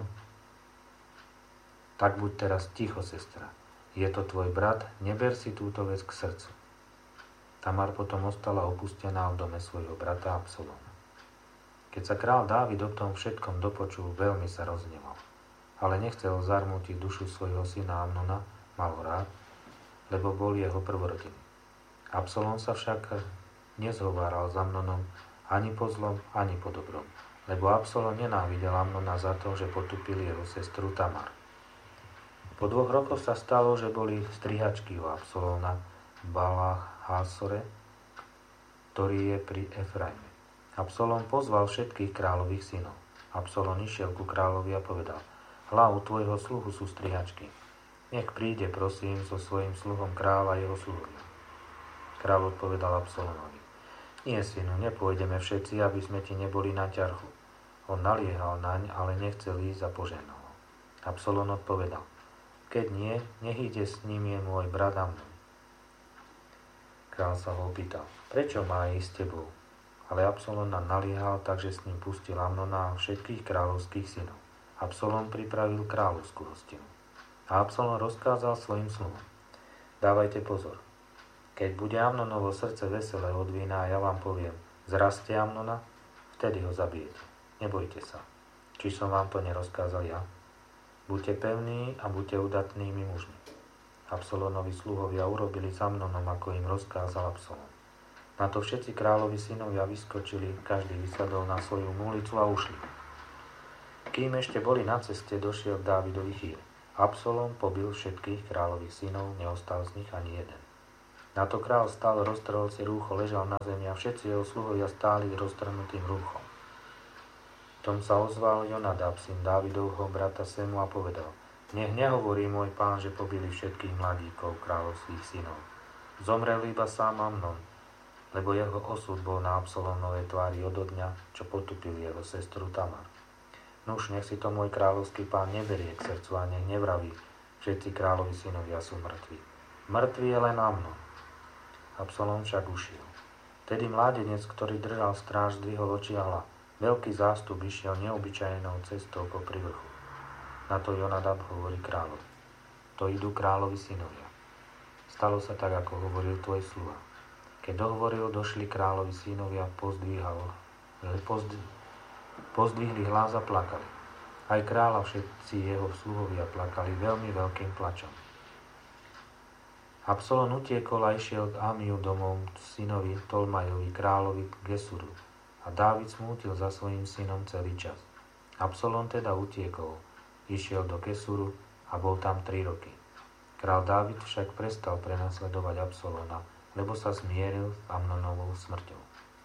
Tak buď teraz ticho, sestra. Je to tvoj brat, neber si túto vec k srdcu. Tamar potom ostala opustená v dome svojho brata Absalóna. Keď sa král Dávid o tom všetkom dopočul, veľmi sa rozhneval. Ale nechcel zarmútiť dušu svojho syna Amnona, mal ho rád, lebo bol jeho prvorodený. Absalón sa však nezhováral s Amnonom ani po zlom, ani po dobrom, lebo Absalón nenávidel Amnona za to, že potupil jeho sestru Tamar. Po dvoch rokoch sa stalo, že boli strihačky u Absalóna v Bálach Hásore, ktorý je pri Efraime. Absalón pozval všetkých kráľových synov. Absalón išiel ku kráľovi a povedal: hľa, u tvojho sluhu sú strihačky. Nech príde, prosím, so svojím sluhom kráľa a jeho sluhovia. Kráľ odpovedal Absalónovi: nie, synu, nepôjdeme všetci, aby sme ti neboli na ťarchu. On naliehal naň, ale nechcel ísť a požehnal ho. Absalón odpovedal: keď nie, nech ide s ním je môj brat Amnon. Kráľ sa ho opýtal: prečo má ísť s tebou? Ale Absalón naliehal, takže s ním pustil Amnona a všetkých kráľovských synov. Absalón pripravil kráľovskú hostinu. A Absalón rozkázal svojim sluhom: dávajte pozor. Keď bude Amnonovo srdce veselé od vína a ja vám poviem: zraste Amnona, vtedy ho zabijete. Nebojte sa. Či som vám to nerozkázal ja? Buďte pevní a buďte udatnými mužmi. Absalónovi sluhovia urobili s Amnonom, ako im rozkázal Absalón. Na to všetci kráľovi synovia vyskočili, každý vysadol na svoju mulicu a ušli. Kým ešte boli na ceste, došiel k Dávidovi chýr. Absalón pobil všetkých kráľových synov, neostal z nich ani jeden. Na to král stal, roztrhol si rúcho, ležal na zemi a všetci jeho sluhovia stáli roztrhnutým rúchom. Tom sa ozval Jonadab, syn Dávidovho brata Semu a povedal: Nech nehovorí môj pán, že pobili všetkých mladíkov kráľovských synov. Zomrel iba sám Amnon, lebo jeho osud bol na Absalómovej tvári od dňa, čo potupil jeho sestru Tamar. Nuž, nech si to môj kráľovský pán neberie k srdcu a nech nevraví, všetci kráľovi synovia sú mŕtvi. Mŕtvy je len Amnon. Absalóm však ušiel. Tedy mládenec, ktorý držal stráž, zdvihol oči a hľa. Veľký zástup išiel neobyčajnou cestou popri vrchu. Na to Jonadab hovorí kráľovi: To idú kráľovi synovia. Stalo sa tak, ako hovoril tvoj sluha. Keď dohovoril, došli kráľovi synovia, pozdvíhal, pozdv, pozdvihli hlas a plakali. Aj kráľa všetci jeho sluhovia plakali veľmi veľkým plačom. Absalón utiekol a išiel k Amiu domov synovi Tolmajovi, kráľovi Gesuru. A Dávid smútil za svojím synom celý čas. Absalón teda utiekol, išiel do Gesuru a bol tam tri roky. Král Dávid však prestal prenasledovať Absalóna, lebo sa zmieril s Amnonovou smrťou.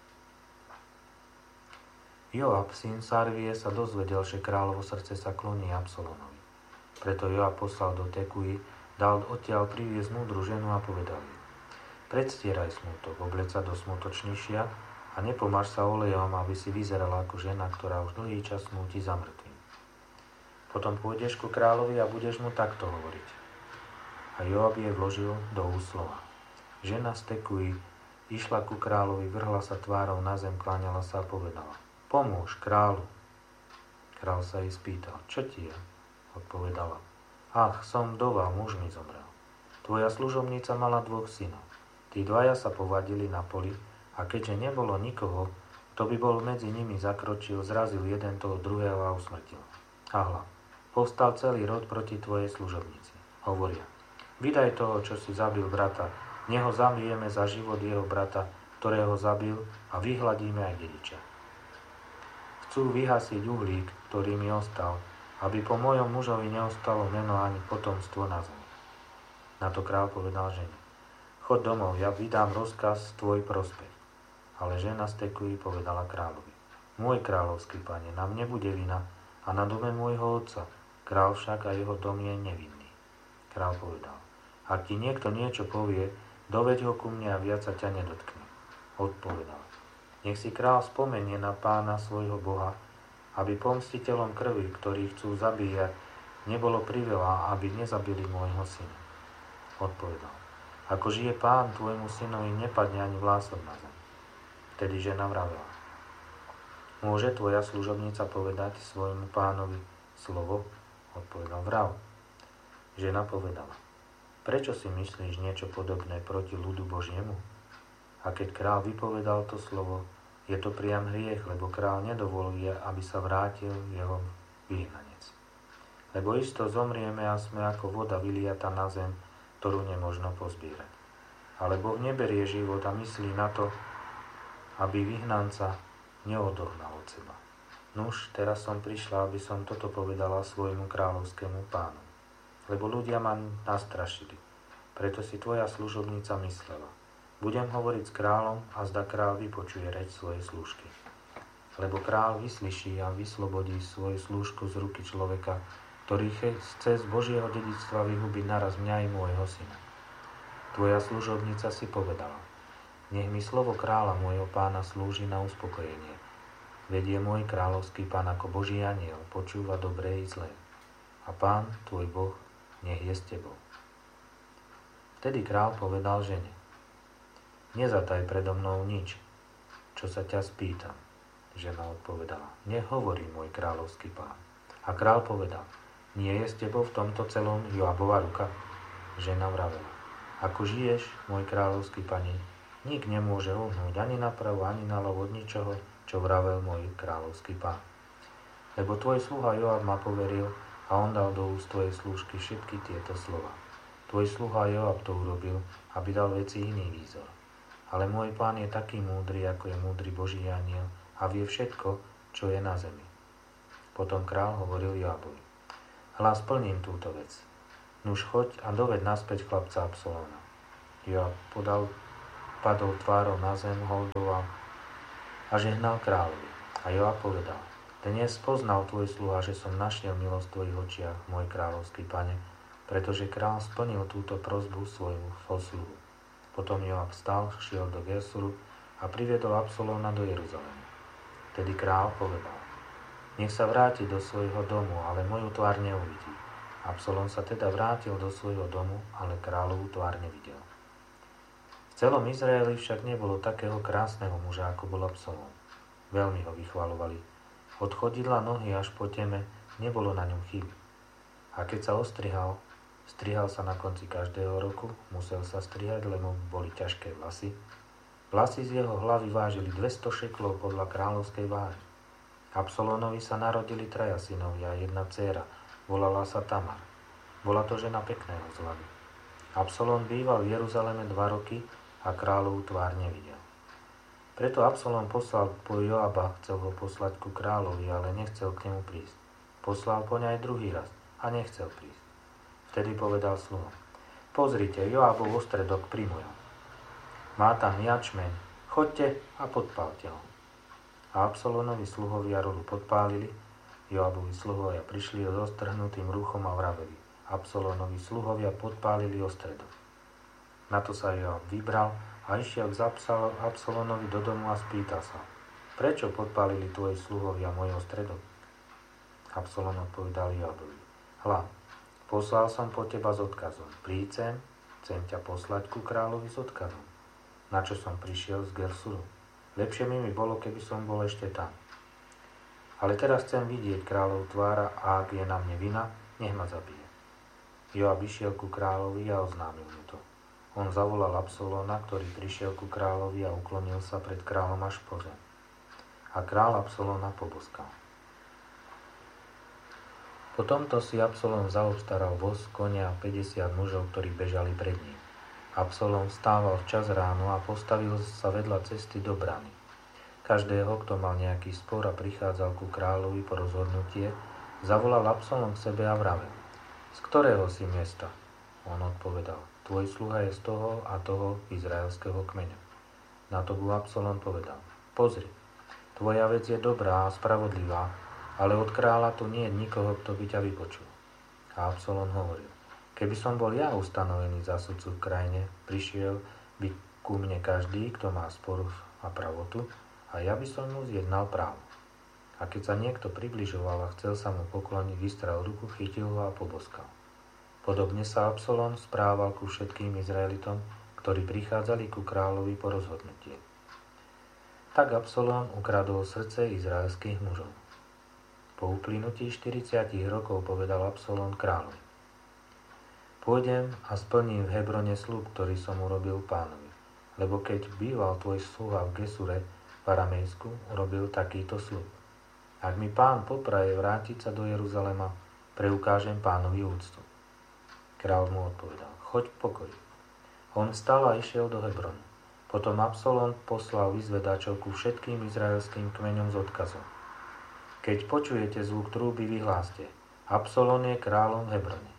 Joab, syn Sarvie, sa dozvedel, že kráľovo srdce sa kloní Absalónovi. Preto Joab poslal do Tekuji, dal odtiaľ priviesť múdru ženu a povedal jej: Predstieraj smutok, obleď sa do smutočnejšia a nepomáš sa olejom, aby si vyzerala ako žena, ktorá už dlhý čas smúti za mŕtvým. Potom pôjdeš ku kráľovi a budeš mu takto hovoriť. A Joab jej vložil do úst slova. Žena z Tekuji išla ku kráľovi, vrhla sa tvárou na zem, kláňala sa a povedala: Pomôž kráľu. Král sa jej spýtal: Čo ti je? Odpovedala: Ach, som vdova, muž mi zomrel. Tvoja služobnica mala dvoch synov. Tí dvaja sa povadili na poli a keďže nebolo nikoho, kto by bol medzi nimi, zakročil, zrazil jeden toho druhého a usmrtil. A hľa, povstal celý rod proti tvojej služobnici. Hovoria: Vydaj toho, čo si zabil brata, neho zabijeme za život jeho brata, ktorého zabil, a vyhladíme aj dediča. Chcú vyhasiť uhlík, ktorý mi ostal, aby po mojom mužovi neostalo meno ani potomstvo na zemi. Na to kráľ povedal žene: Chod domov, ja vydám rozkaz tvoj prospech. Ale žena z Tekuji povedala kráľovi: Môj kráľovský pane, nám nebude vina a na dome môjho otca, kráľ však a jeho dom je nevinný. Kráľ povedal: Ak ti niekto niečo povie, doveď ho ku mne a viac sa ťa nedotkne. Odpovedal: Nech si kráľ spomenie na pána svojho Boha, aby pomstiteľom krvi, ktorí chcú zabíjať, nebolo priveľa, aby nezabili môjho syna. Odpovedal: Ako žije pán, tvojmu synovi nepadne ani vlások na zem. Vtedy žena vravela: Môže tvoja služobnica povedať svojmu pánovi slovo? Odpovedal: Vrav. Žena povedala: Prečo si myslíš niečo podobné proti ľudu Božiemu? A keď kráľ vypovedal to slovo, je to priam hriech, lebo kráľ nedovoluje, aby sa vrátil jeho vyhnanec. Lebo isto zomrieme a sme ako voda vyliata na zem, ktorú nemožno pozbierať. Ale Boh neberie život a myslí na to, aby vyhnanca neodohnal od seba. Nuž, teraz som prišla, aby som toto povedala svojmu kráľovskému pánu. Lebo ľudia ma nastrašili. Preto si tvoja služobnica myslela: Budem hovoriť s kráľom a zda kráľ vypočuje reč svojej slúžky. Lebo kráľ vyslyší a vyslobodí svoju slúžku z ruky človeka, ktorý chce z Božieho dedičstva vyhubiť naraz mňa i môjho syna. Tvoja služobnica si povedala: Nech mi slovo kráľa môjho pána slúži na uspokojenie. Vedie môj kráľovský pán ako Boží anjel, počúva dobré i zlé. A pán, tvoj Boh, nech je s tebou. Vtedy kráľ povedal žene: Nezataj predo mnou nič, čo sa ťa spýtam. Žena odpovedala: Nech hovorí môj kráľovský pán. A kráľ povedal: Nie je s tebou v tomto celom Joabova ruka? Žena vravela: Ako žiješ, môj kráľovský pane, nik nemôže uhnúť ani napravo, ani naľavo od ničoho, čo vravel môj kráľovský pán. Lebo tvoj sluha Joab ma poveril a on dal do úst tvojej slúžky všetky tieto slova. Tvoj sluha Joab to urobil, aby dal veci iný výzor. Ale môj pán je taký múdry, ako je múdry Boží anjel a vie všetko, čo je na zemi. Potom kráľ hovoril Joabovi: Hľa, splním túto vec. Nuž choď a doved naspäť chlapca Absalóna. Joab podal, padol tvárou na zem, holdoval a žehnal kráľovi. A Joab povedal: Dnes poznal tvoj sluha, že som našiel milosť v tvojich očiach, môj kráľovský pane, pretože kráľ splnil túto prosbu svojmu posluhu. Potom Joab vstal, šiel do Gesuru a priviedol Absalóna do Jeruzaléma. Tedy kráľ povedal: Nech sa vráti do svojho domu, ale moju tvár neuvidí. Absalón sa teda vrátil do svojho domu, ale kráľovú tvár nevidel. V celom Izraeli však nebolo takého krásneho muža, ako bol Absalón. Veľmi ho vychvaľovali. Od chodidla nohy až po teme nebolo na ňom chyby. A keď sa ostrihal, strihal sa na konci každého roku, musel sa strihať, lebo boli ťažké vlasy. Vlasy z jeho hlavy vážili dvesto šeklov podľa kráľovskej váhy. Absalónovi sa narodili traja synovia a jedna dcéra, volala sa Tamar. Bola to žena pekného vzhľadu. Absalón býval v Jeruzaleme dva roky a kráľovú tvár nevidel. Preto Absalón poslal po Joaba, chcel ho poslať ku kráľovi, ale nechcel k nemu prísť. Poslal po ňa aj druhý raz a nechcel prísť. Vtedy povedal sluhom: Pozrite, Joabov ostredok pri mojom. Má tam jačmeň, choďte a podpálte ho. A Absalónovi sluhovia rolu podpálili, Joabovi sluhovia prišli s roztrhnutým ruchom a vraveli: Absalónovi sluhovia podpálili ostredok. Na to sa Joab vybral a išiel k Absalónovi do domu a spýtal sa: Prečo podpálili tvoji sluhovia môj ostredok? Absalón odpovedal Joabovi: Hľa, poslal som po teba s odkazom. Príď sem, chcem ťa poslať ku kráľovi s odkazom. Na čo som prišiel z Gersuru? Lepšie mi mi bolo, keby som bol ešte tam. Ale teraz chcem vidieť kráľov tvára a ak je na mne vina, nech ma zabije. Joab išiel ku kráľovi a oznámil mu to. On zavolal Absalóna, ktorý prišiel ku kráľovi a uklonil sa pred kráľom až po zem. A kráľ Absalóna poboskal. Po tomto si Absalón zaobstaral voz, konia a päťdesiat mužov, ktorí bežali pred ním. Absalón vstával včas ráno a postavil sa vedľa cesty do brany. Každého, kto mal nejaký spor a prichádzal ku kráľovi po rozhodnutie, zavolal Absalón k sebe a vravel: Z ktorého si miesta? On odpovedal: Tvoj sluha je z toho a toho izraelského kmeňa. Na to mu Absalón povedal: Pozri, tvoja vec je dobrá a spravodlivá, ale od kráľa tu nie je nikoho, kto by ťa vypočul. A Absalón hovoril: Keby som bol ja ustanovený za sudcu v krajine, prišiel by ku mne každý, kto má spor a pravotu, a ja by som mu zjednal právo. A keď sa niekto približoval a chcel sa mu pokloniť, vystrel ruku, chytil ho a poboskal. Podobne sa Absalón správal ku všetkým Izraelitom, ktorí prichádzali ku kráľovi po rozhodnutie. Tak Absalón ukradol srdce izraelských mužov. Po uplynutí štyridsiatich rokov povedal Absalón kráľovi: Pôjdem a splním v Hebrone sľub, ktorý som urobil pánovi, lebo keď býval tvoj sluha v Gesure v Aramejsku, urobil takýto sľub. Ak mi pán popraje vrátiť sa do Jeruzalema, preukážem pánovi úctu. Kráľ mu odpovedal: Choď v pokoji. On vstal a išiel do Hebronu. Potom Absalón poslal vyzvedačov ku všetkým izraelským kmeňom s odkazom: Keď počujete zvuk trúby, vyhláste: Absalón je kráľom v Hebrone.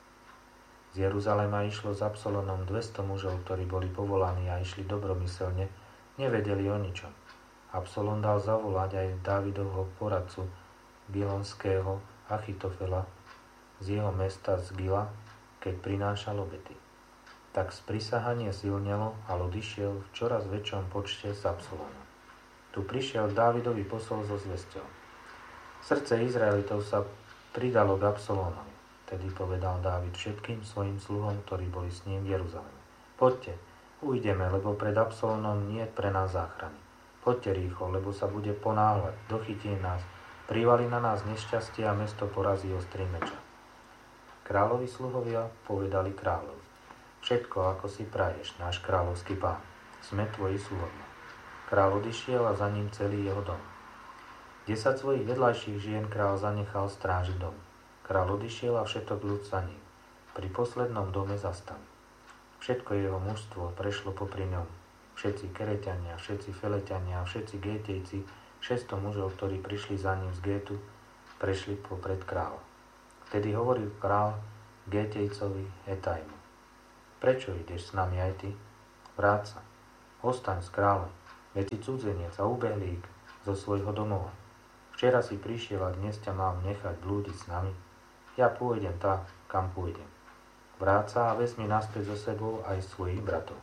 Z Jeruzalema išlo s Absalónom dvesto mužov, ktorí boli povolaní a išli dobromyselne, nevedeli o ničom. Absalón dal zavolať aj Dávidovho poradcu Gilonského Achitofela z jeho mesta z Gila, keď prinášal obety. Tak sprisahanie silnelo a ľud išiel v čoraz väčšom počte s Absalónom. Tu prišiel Dávidovi posol so zvesťou. Srdce Izraelitov sa pridalo k Absalónovi. Tedy povedal Dávid všetkým svojim sluhom, ktorí boli s ním v Jeruzaleme: Poďte, ujdeme, lebo pred Absalónom nie je pre nás záchrany. Poďte rýchlo, lebo sa bude ponáhľať, dochytí nás, privali na nás nešťastie a mesto porazí ostrý meča. Kráľovi sluhovia povedali kráľovi: Všetko, ako si praješ, náš kráľovský pán, sme tvoji sluhovia. Kráľ odišiel a za ním celý jeho dom. Desať svojich vedľajších žien kráľ zanechal strážiť dom. Kráľ odišiel a všetok ľud za ním. Pri poslednom dome zastavil. Všetko jeho mužstvo prešlo popri ňom. Všetci Kereťania, všetci Feleťania a všetci Gétejci, šesťsto mužov, ktorí prišli za ním z Gétu, prešli popred kráľa. Vtedy hovoril kráľ Gétejcovi Etajmu: Prečo ideš s nami aj ty? Vráť sa. Ostaň s kráľom. Veď si cudzenec a ubehlík zo svojho domova. Včera si prišiel a dnes ťa mám nechať blúdiť s nami. Ja pôjdem tak, kam pôjdem. Vráť sa a vezmi naspäť so sebou aj svojich bratov.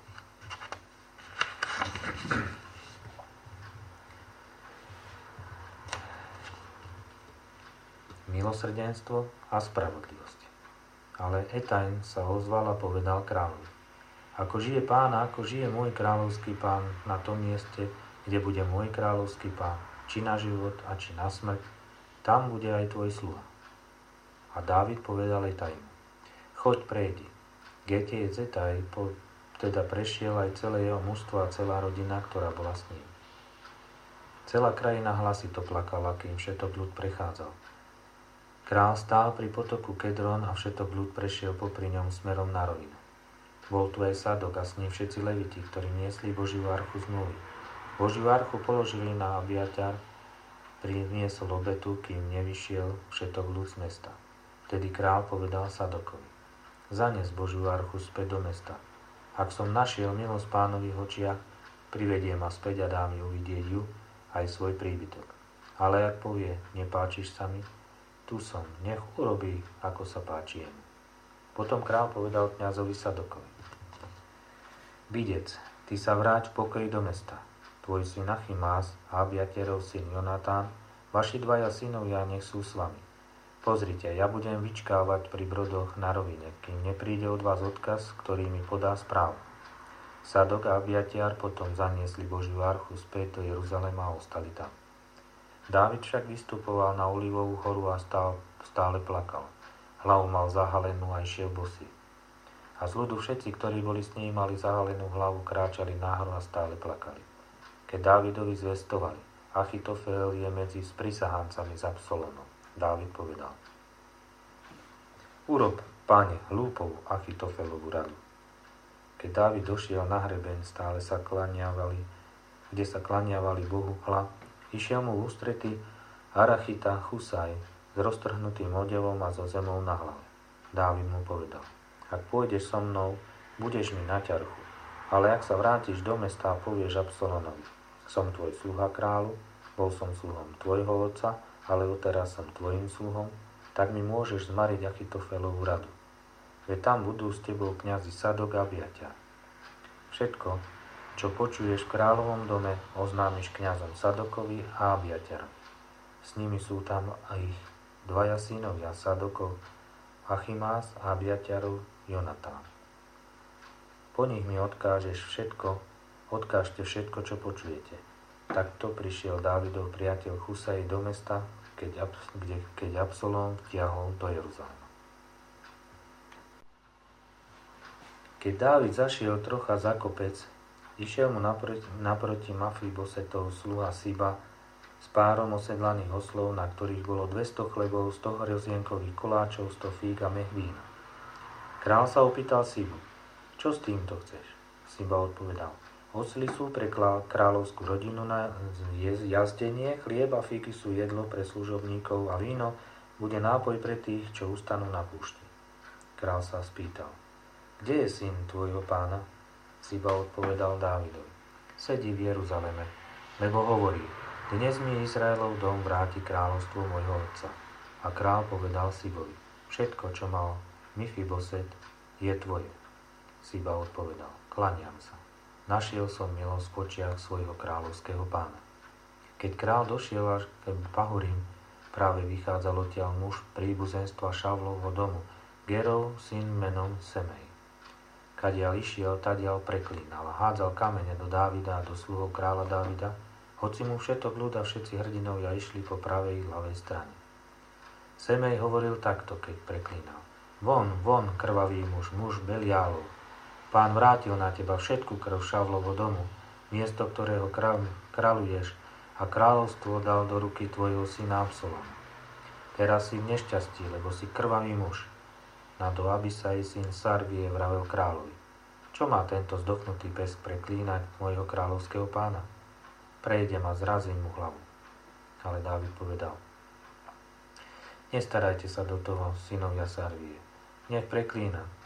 Milosrdenstvo a spravodlivosť. Ale Etain sa ozval a povedal kráľovi: Ako žije pán, ako žije môj kráľovský pán na tom mieste, kde bude môj kráľovský pán, či na život a či na smrť, tam bude aj tvoj sluha. A Dávid povedal Etaimu: Choď, prejdi. Getej Etai teda prešiel aj celé jeho mužstvo a celá rodina, ktorá bola s ním. Celá krajina hlasito plakala, kým všetok ľud prechádzal. Král stál pri potoku Kedron a všetok ľud prešiel popri ňom smerom na rovinu. Bol tu aj Sadok a s ním všetci leviti, ktorí niesli Božiu archu zmluvy. Božiu archu položili na Abiatar, priniesol obetu, kým nevyšiel všetok ľud z mesta. Vtedy král povedal Sadokovi: Zanes Božiu archu späť do mesta. Ak som našiel milosť pánových očiach, privedie ma späť a dám ju vidieť ju, aj svoj príbytok. Ale ak povie: Nepáčiš sa mi, tu som, nech urobí, ako sa páči jemu. Potom král povedal kňazovi Sadokovi: Videc, ty sa vráť v pokoji do mesta. Tvoj syn Achimás a Abiaterov syn Jonatán, vaši dvaja synovia nech sú s vami. Pozrite, ja budem vyčkávať pri brodoch na rovine, kým nepríde od vás odkaz, ktorý mi podá správu. Sadok a Abiatar potom zaniesli Božiu archu späť do Jeruzalema a ostali tam. Dávid však vystupoval na Olivovú horu a stál, stále plakal. Hlavu mal zahalenú a išiel bosý. A z ľudu všetci, ktorí boli s ním, mali zahalenú hlavu, kráčali náhor a stále plakali. Keď Dávidovi zvestovali: Achitofel je medzi sprisahancami s Absalomom, Dávid povedal: Urob, páne, hlúpovú Achitofelovú radu. Keď Dávid došiel na hrebeň, stále sa klaniavali, kde sa klaniavali Bohu, hla, išiel mu v ústrety Arachita Chusaj s roztrhnutým odevom a so zemou na hlave. Dávid mu povedal: Ak pôjdeš so mnou, budeš mi na ťarchu, ale ak sa vrátiš do mesta a povieš Absalomovi: Som tvoj sluha kráľu, bol som sluhom tvojho otca, ale odteraz som tvojim sluhom, tak mi môžeš zmariť Achitofelovú radu. Veď tam budú s tebou kňazi Sadok a Abiatar. Všetko, čo počuješ v kráľovom dome, oznámiš kňazom Sadokovi a Abiatarovi. S nimi sú tam aj ich dvaja synovia Sadokov, Achimás a Abiatarov Jonatán. Po nich mi odkážeš všetko, odkážte všetko, čo počujete. Takto prišiel Dávidov priateľ Chusaj do mesta, keď, kde, keď Absalom vtiahol do Jeruzalema. Keď Dávid zašiel trocha za kopec, išiel mu naproti, naproti Mafibosetov sluha Siba s párom osedlaných oslov, na ktorých bolo dvesto chlebov, sto hrozienkových koláčov, sto fíg a mech vína. Král sa opýtal Sibu: Čo s týmto chceš? Siba odpovedal: Osly sú pre kráľovskú rodinu na jazdenie, chlieb a fíky sú jedlo pre služobníkov a víno bude nápoj pre tých, čo ustanú na púšti. Král sa spýtal: Kde je syn tvojho pána? Siba odpovedal Dávidovi: Sedí v Jeruzaleme, lebo hovorí: Dnes mi Izraelov dom vráti kráľovstvo môjho otca. A král povedal Sibovi: Všetko, čo mal Mifiboset, je tvoje. Siba odpovedal: Klaniam sa. Našiel som milosť v očiach svojho kráľovského pána. Keď král došiel až k Pahurim, práve vychádzal odtiaľ muž príbuzenstva Šavlovho domu, Gerov, syn menom Semej. Kadiaľ išiel, tadiaľ preklínal a hádzal kamene do Dávida a do sluhov kráľa Dávida, hoci mu všetok ľud a všetci hrdinovia išli po pravej i ľavej strane. Semej hovoril takto, keď preklínal: Von, von, krvavý muž, muž Beliálov. Pán vrátil na teba všetku krv Šavlovho domu, miesto ktorého kráľuješ, a kráľovstvo dal do ruky tvojho syna Absaloma. Teraz si v nešťastí, lebo si krvavý muž. Na to Abisaj, syn Sarvie, vravel kráľovi: Čo má tento zdochnutý pesk preklínať môjho kráľovského pána? Prejdem a zrazím mu hlavu. Ale Dávid povedal: Nestarajte sa do toho, synovia Sarvie. Nech preklína,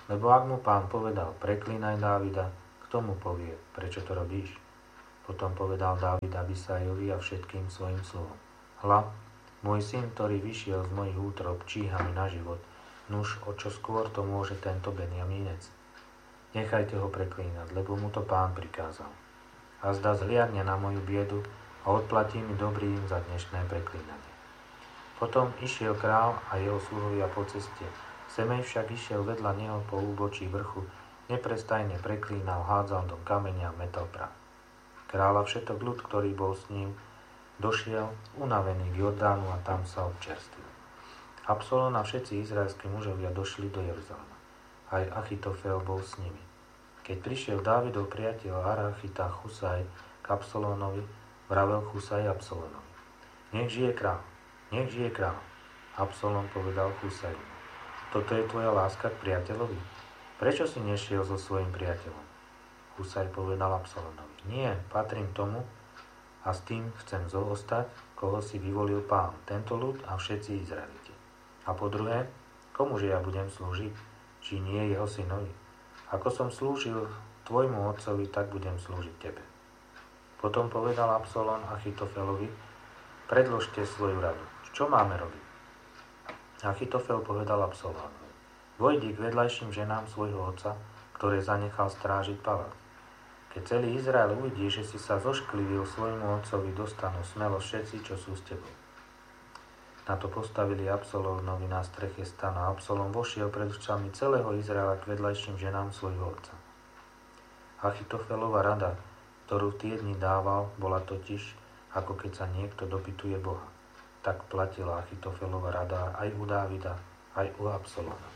Lebo ak mu pán povedal, preklínaj Dávida, kto mu povie, prečo to robíš? Potom povedal Dávid Abisajovi a všetkým svojim sluhom. Hľa, môj syn, ktorý vyšiel z mojich útrob, číha mi na život, nuž o čo skôr to môže tento Benjamínec. Nechajte ho preklínať, lebo mu to pán prikázal. A zda zhliadne na moju biedu a odplatí mi dobrým za dnešné preklínanie. Potom išiel král a jeho sluhovia po ceste. Semej však išiel vedľa neho po úbočí vrchu, neprestajne preklínal, hádzal do kameňa a metal prach. Kráľ a všetok ľud, ktorý bol s ním, došiel unavený k Jordánu a tam sa občerstvil. Absalón a všetci izraelskí mužovia došli do Jeruzalema. Aj Achitofel bol s nimi. Keď prišiel Dávidov priateľ Arachita Husaj k Absalónovi, vravel Husaj Absalónovi. Nech žije král, nech žije král. Absalón povedal Husajovi. Toto je tvoja láska k priateľovi? Prečo si nešiel so svojím priateľom? Husaj povedal Absalónovi. Nie, patrím tomu a s tým chcem zostať, koho si vyvolil pán, tento ľud a všetci Izraeliti. A po druhé, komuže ja budem slúžiť? Či nie jeho synovi? Ako som slúžil tvojmu otcovi, tak budem slúžiť tebe. Potom povedal Absalón Achitofelovi, predložte svoju radu. Čo máme robiť? Achitofel povedal Absalónovi, vojdi k vedľajším ženám svojho otca, ktoré zanechal strážiť palác. Keď celý Izrael uvidí, že si sa zošklivil svojmu otcovi, dostanú smelo všetci, čo sú s tebou. Na to postavili Absalónovi na streche stana a Absalón vošiel pred očami celého Izraela k vedľajším ženám svojho otca. Achitofelova rada, ktorú v tie dni dával, bola totiž, ako keď sa niekto dopytuje Boha. Tak platila Achitofelova rada aj u Dávida, aj u Absalóna.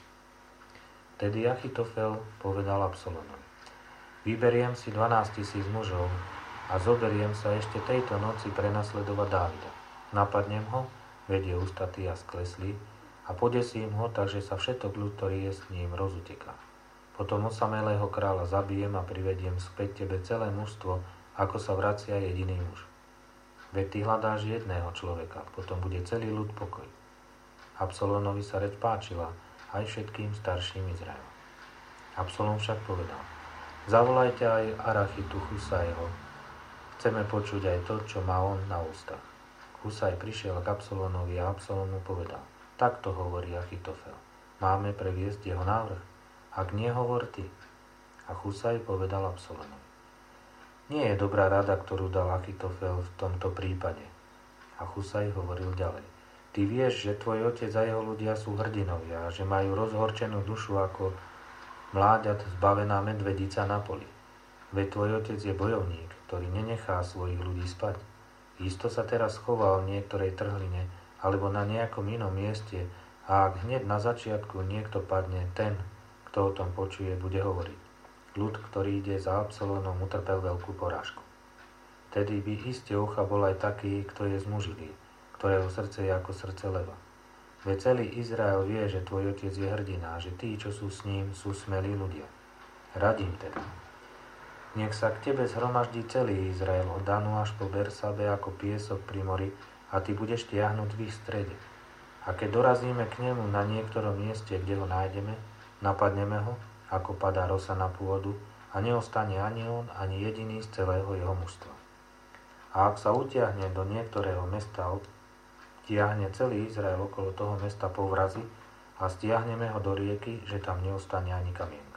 Tedy Achitofel povedal Absalónovi, vyberiem si dvanásť tisíc mužov a zoberiem sa ešte tejto noci prenasledovať Dávida. Napadnem ho, vedie ústatý a skleslí a podesím ho, takže sa všetok ľud, ktorý je s ním, rozuteká. Potom osamelého kráľa zabijem a privediem späť tebe celé mužstvo, ako sa vracia jediný muž. Veď ty hľadáš jedného človeka, potom bude celý ľud pokoj. Absalónovi sa reč páčila aj všetkým starším Izraela. Absalón však povedal, zavolajte aj Arachitu Husajho, chceme počuť aj to, čo má on na ústach. Husaj prišiel k Absalónovi a Absalón mu povedal, takto hovorí Achitofel, máme previesť jeho návrh, ak nie, hovor ty. A Husaj povedal Absalónovi, nie je dobrá rada, ktorú dal Achitofel v tomto prípade. A Husaj hovoril ďalej, ty vieš, že tvoj otec a jeho ľudia sú hrdinovia a že majú rozhorčenú dušu ako mláďat zbavená medvedica na poli. Veď tvoj otec je bojovník, ktorý nenechá svojich ľudí spať. Isto sa teraz choval v niektorej trhline alebo na nejakom inom mieste a ak hneď na začiatku niekto padne, ten, kto o tom počuje, bude hovoriť. Ľud, ktorý ide za Absalónom, utrpel veľkú porážku. Tedy by iste ucha bol aj taký, kto je zmužilý, ktorého srdce je ako srdce leva. Veď celý Izrael vie, že tvoj otec je hrdina a že tí, čo sú s ním, sú smelí ľudia. Radím teda. Nech sa k tebe zhromaždí celý Izrael od Danu až po Bersabe ako piesok pri mori a ty budeš tiahnuť v ich strede. A keď dorazíme k nemu na niektorom mieste, kde ho nájdeme, napadneme ho, ako padá rosa na pôdu a neostane ani on, ani jediný z celého jeho mužstva. A ak sa utiahne do niektorého mesta, tiahne celý Izrael okolo toho mesta po vrazi a stiahneme ho do rieky, že tam neostane ani kamienka.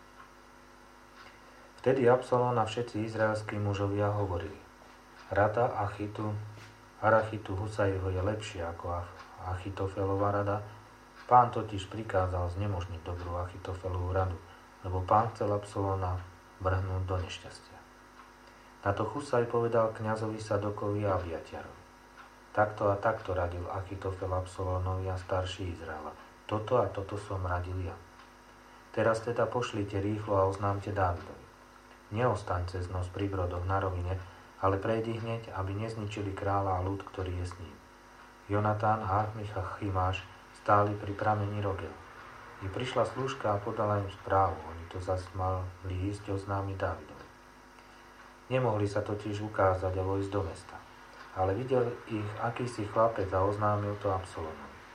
Vtedy Absalón a všetci izraelskí mužovia hovorili, rada Achitu, Arachitu Husajho je lepšia ako Achitofelova rada. Pán totiž prikázal znemožniť dobrú Achitofelovú radu, lebo pán chcel Absalóna vrhnúť do nešťastia. Na to Husaj povedal kňazovi Sadokovi a Abiatiarovi. Takto a takto radil Achitofel Absalónovi a starší Izraela. Toto a toto som radil ja. Teraz teda pošlite rýchlo a oznámte Dávidovi. Neostaň cez noc pri brodoch na rovine, ale prejdi hneď, aby nezničili kráľa a ľud, ktorý je s ním. Jonatán a Achimáš stáli pri pramení Rogel. I prišla slúžka a podala im správu, oni to zas mali ísť oznámiť Dávidovi. Nemohli sa totiž ukázať a vojsť do mesta, ale videl ich akýsi chlapec a oznámil to Absalónovi.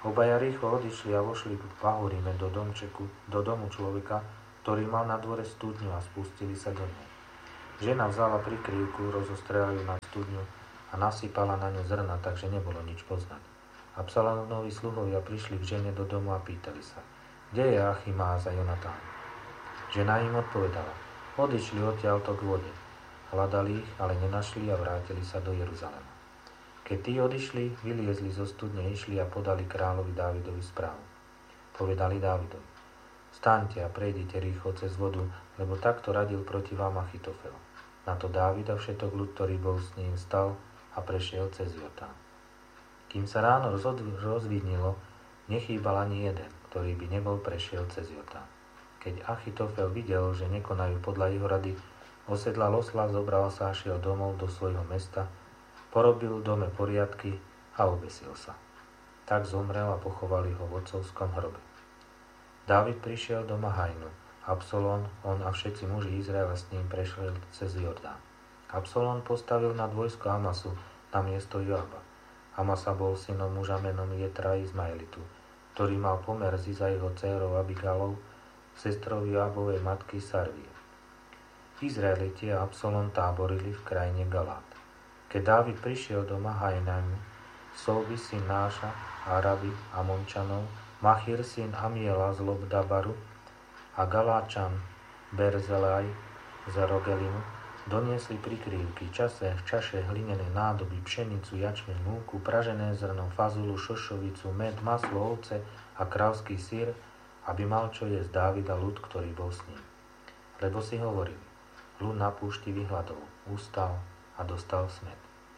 Obaja rýchlo odišli a vošli v pahoríme do domčeku, do domu človeka, ktorý mal na dvore studňu a spustili sa do nej. Žena vzala prikrývku, rozostrela ju na studňu a nasypala na ňu zrna, takže nebolo nič poznať. Absalómovi sluhovia prišli k žene do domu a pýtali sa, kde je Achimáaz a Jonatán? Žena im odpovedala, odišli odtiaľto k vode. Hľadali ich, ale nenašli a vrátili sa do Jeruzalema. Keď tí odišli, vyliezli zo studne, išli a podali kráľovi Dávidovi správu. Povedali Dávidovi, staňte a prejdite rýchlo cez vodu, lebo takto radil proti vám Achitofel. Na to Dávid a všetok ľud, ktorý bol s ním, stal a prešiel cez Jordán. Kým sa ráno rozvidnilo, nechýbal ani jeden, ktorý by nebol prešiel cez Jordán. Keď Achitofel videl, že nekonajú podľa jeho rady, osedlal osla, zobral sa a šiel domov do svojho mesta, porobil v dome poriadky a obesil sa. Tak zomrel a pochovali ho v otcovskom hrobe. Dávid prišiel do Mahajnu. Absalón, on a všetci muži Izraela s ním prešli cez Jordán. Absalón postavil nad vojsko Amasu na miesto Joaba. Amasa bol synom muža menom Jetra Izmaelitu, ktorý mal pomer za jeho dcérou Abigalou, sestrou Joabovej matky Sarvie. Izraeliti a Absalón táborili v krajine Galát. Keď Dávid prišiel do Mahajnajmu, Souby syn Náša, Araby, Amončanov, Machir syn Amiela z Lobdabaru a Galáčan Berzelaj z Rogelinu doniesli prikrývky, čase, čaše, hlinené nádoby, pšenicu, jačmeň, múku, pražené zrno, fazulu, šošovicu, med, maslo, ovce a kravský syr, aby mal čo jesť Dávid a ľud, ktorý bol s ním. Lebo si hovorili, ľud na púšti vyhľadol, ustal a dostal smäd.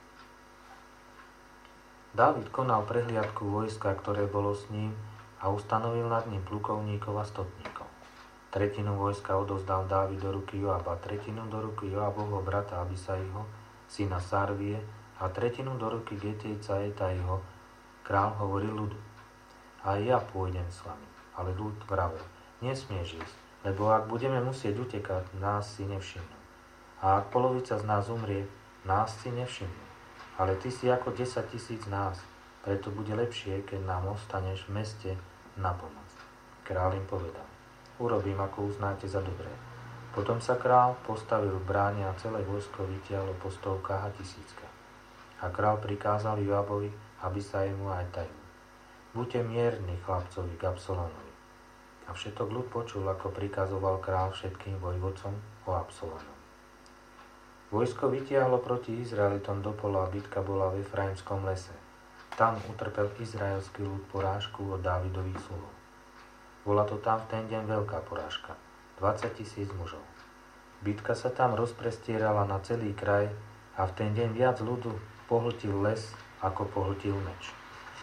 Dávid konal prehliadku vojska, ktoré bolo s ním, a ustanovil nad ním plukovníkov a stotníkov. Tretinu vojska odovzdal Dávid do ruky Joaba, tretinu do ruky Joabovho brata Abisaiho, syna Sarvie, a tretinu do ruky Getejca Etajho. Král hovoril ľudu, aj ja pôjdem s vami, ale ľud vravel, nesmieš ísť, lebo ak budeme musieť utekať, nás si nevšimnú. A ak polovica z nás umrie, nás si nevšimnú. Ale ty si ako desať tisíc nás, preto bude lepšie, keď nám ostaneš v meste na pomoc. Král im povedal, urobím, ako uznáte za dobré. Potom sa král postavil v bráne a celé vojsko vytiahlo po stovkách a tisíckach. A král prikázal Joabovi, Abisaimu a Etajmu, buďte mierni chlapcovi k Absalónovi. A všetok ľud počul, ako prikazoval král všetkým vojvodcom o Absalónovi. Vojsko vytiahlo proti Izraelitom do pola a bitka bola v Efraimskom lese. Tam utrpel izraelský ľud porážku od Dávidových sluhov. Bola to tam v ten deň veľká porážka, dvadsať tisíc mužov. Bitka sa tam rozprestierala na celý kraj a v ten deň viac ľudu pohltil les, ako pohltil meč.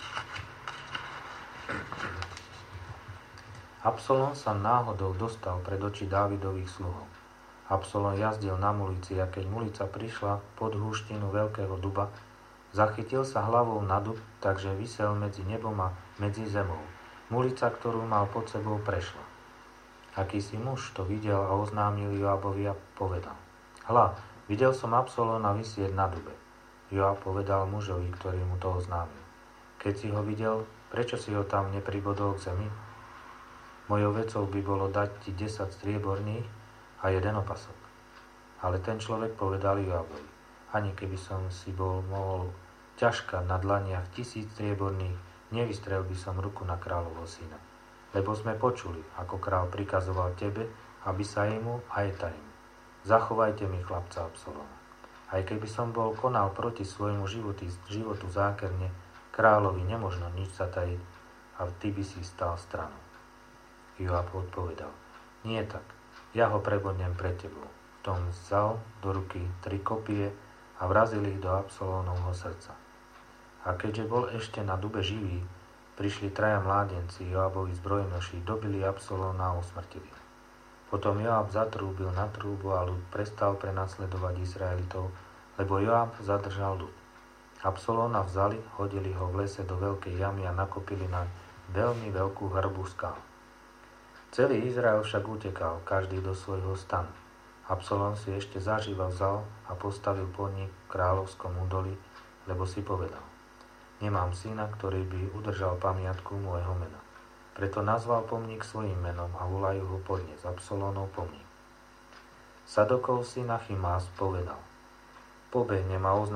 Absalón sa náhodou dostal pred oči Dávidových sluhov. Absalón jazdil na mulici a keď mulica prišla pod húštinu veľkého duba, zachytil sa hlavou na dub, takže visel medzi nebom a medzi zemou. Mulica, ktorú mal pod sebou, prešla. Akýsi muž to videl a oznámil Joabovi a povedal, hľa, videl som Absalóna visieť na dube. Joab povedal mužovi, ktorý mu to oznámil. Keď si ho videl, prečo si ho tam nepribodol k zemi? Mojou vecou by bolo dať ti desať strieborných a jeden opasok. Ale ten človek povedal Joabovi, ani keby som si bol mohol ťažkať na dlaniach tisíc strieborných, nevystrel by som ruku na kráľovho syna. Lebo sme počuli, ako kráľ prikazoval tebe, Abisaimu a Etajmu. Zachovajte mi chlapca Absalóna. Aj keby som bol konal proti svojmu životu, životu zákerne, kráľovi nemožno nič zatajiť, ale ty by si stal stranou. Joab odpovedal, nie tak, ja ho prebodnem pred tebou. V tom vzal do ruky tri kopie a vrazil ich do Absalónovho srdca. A keďže bol ešte na dube živý, prišli traja mládenci Joabovi zbrojnoši, dobili Absalóna a usmrtili. Potom Joab zatrúbil na trúbu a ľud prestal prenasledovať Izraelitov, lebo Joab zadržal ľud. Absalóna vzali, hodili ho v lese do veľkej jamy a nakopili na veľmi veľkú hrbu skál. Celý Izrael však utekal, každý do svojho stanu. Absalón si ešte zaživa vzal a postavil podnik v kráľovskom údolí, lebo si povedal, Nemám syna, ktorý by udržal pamiatku môjho mena. Preto nazval pomník svojím menom a volajú ho podnes Absalónov pomník. Sadokov syn Achimás povedal: Pobehnem a oznám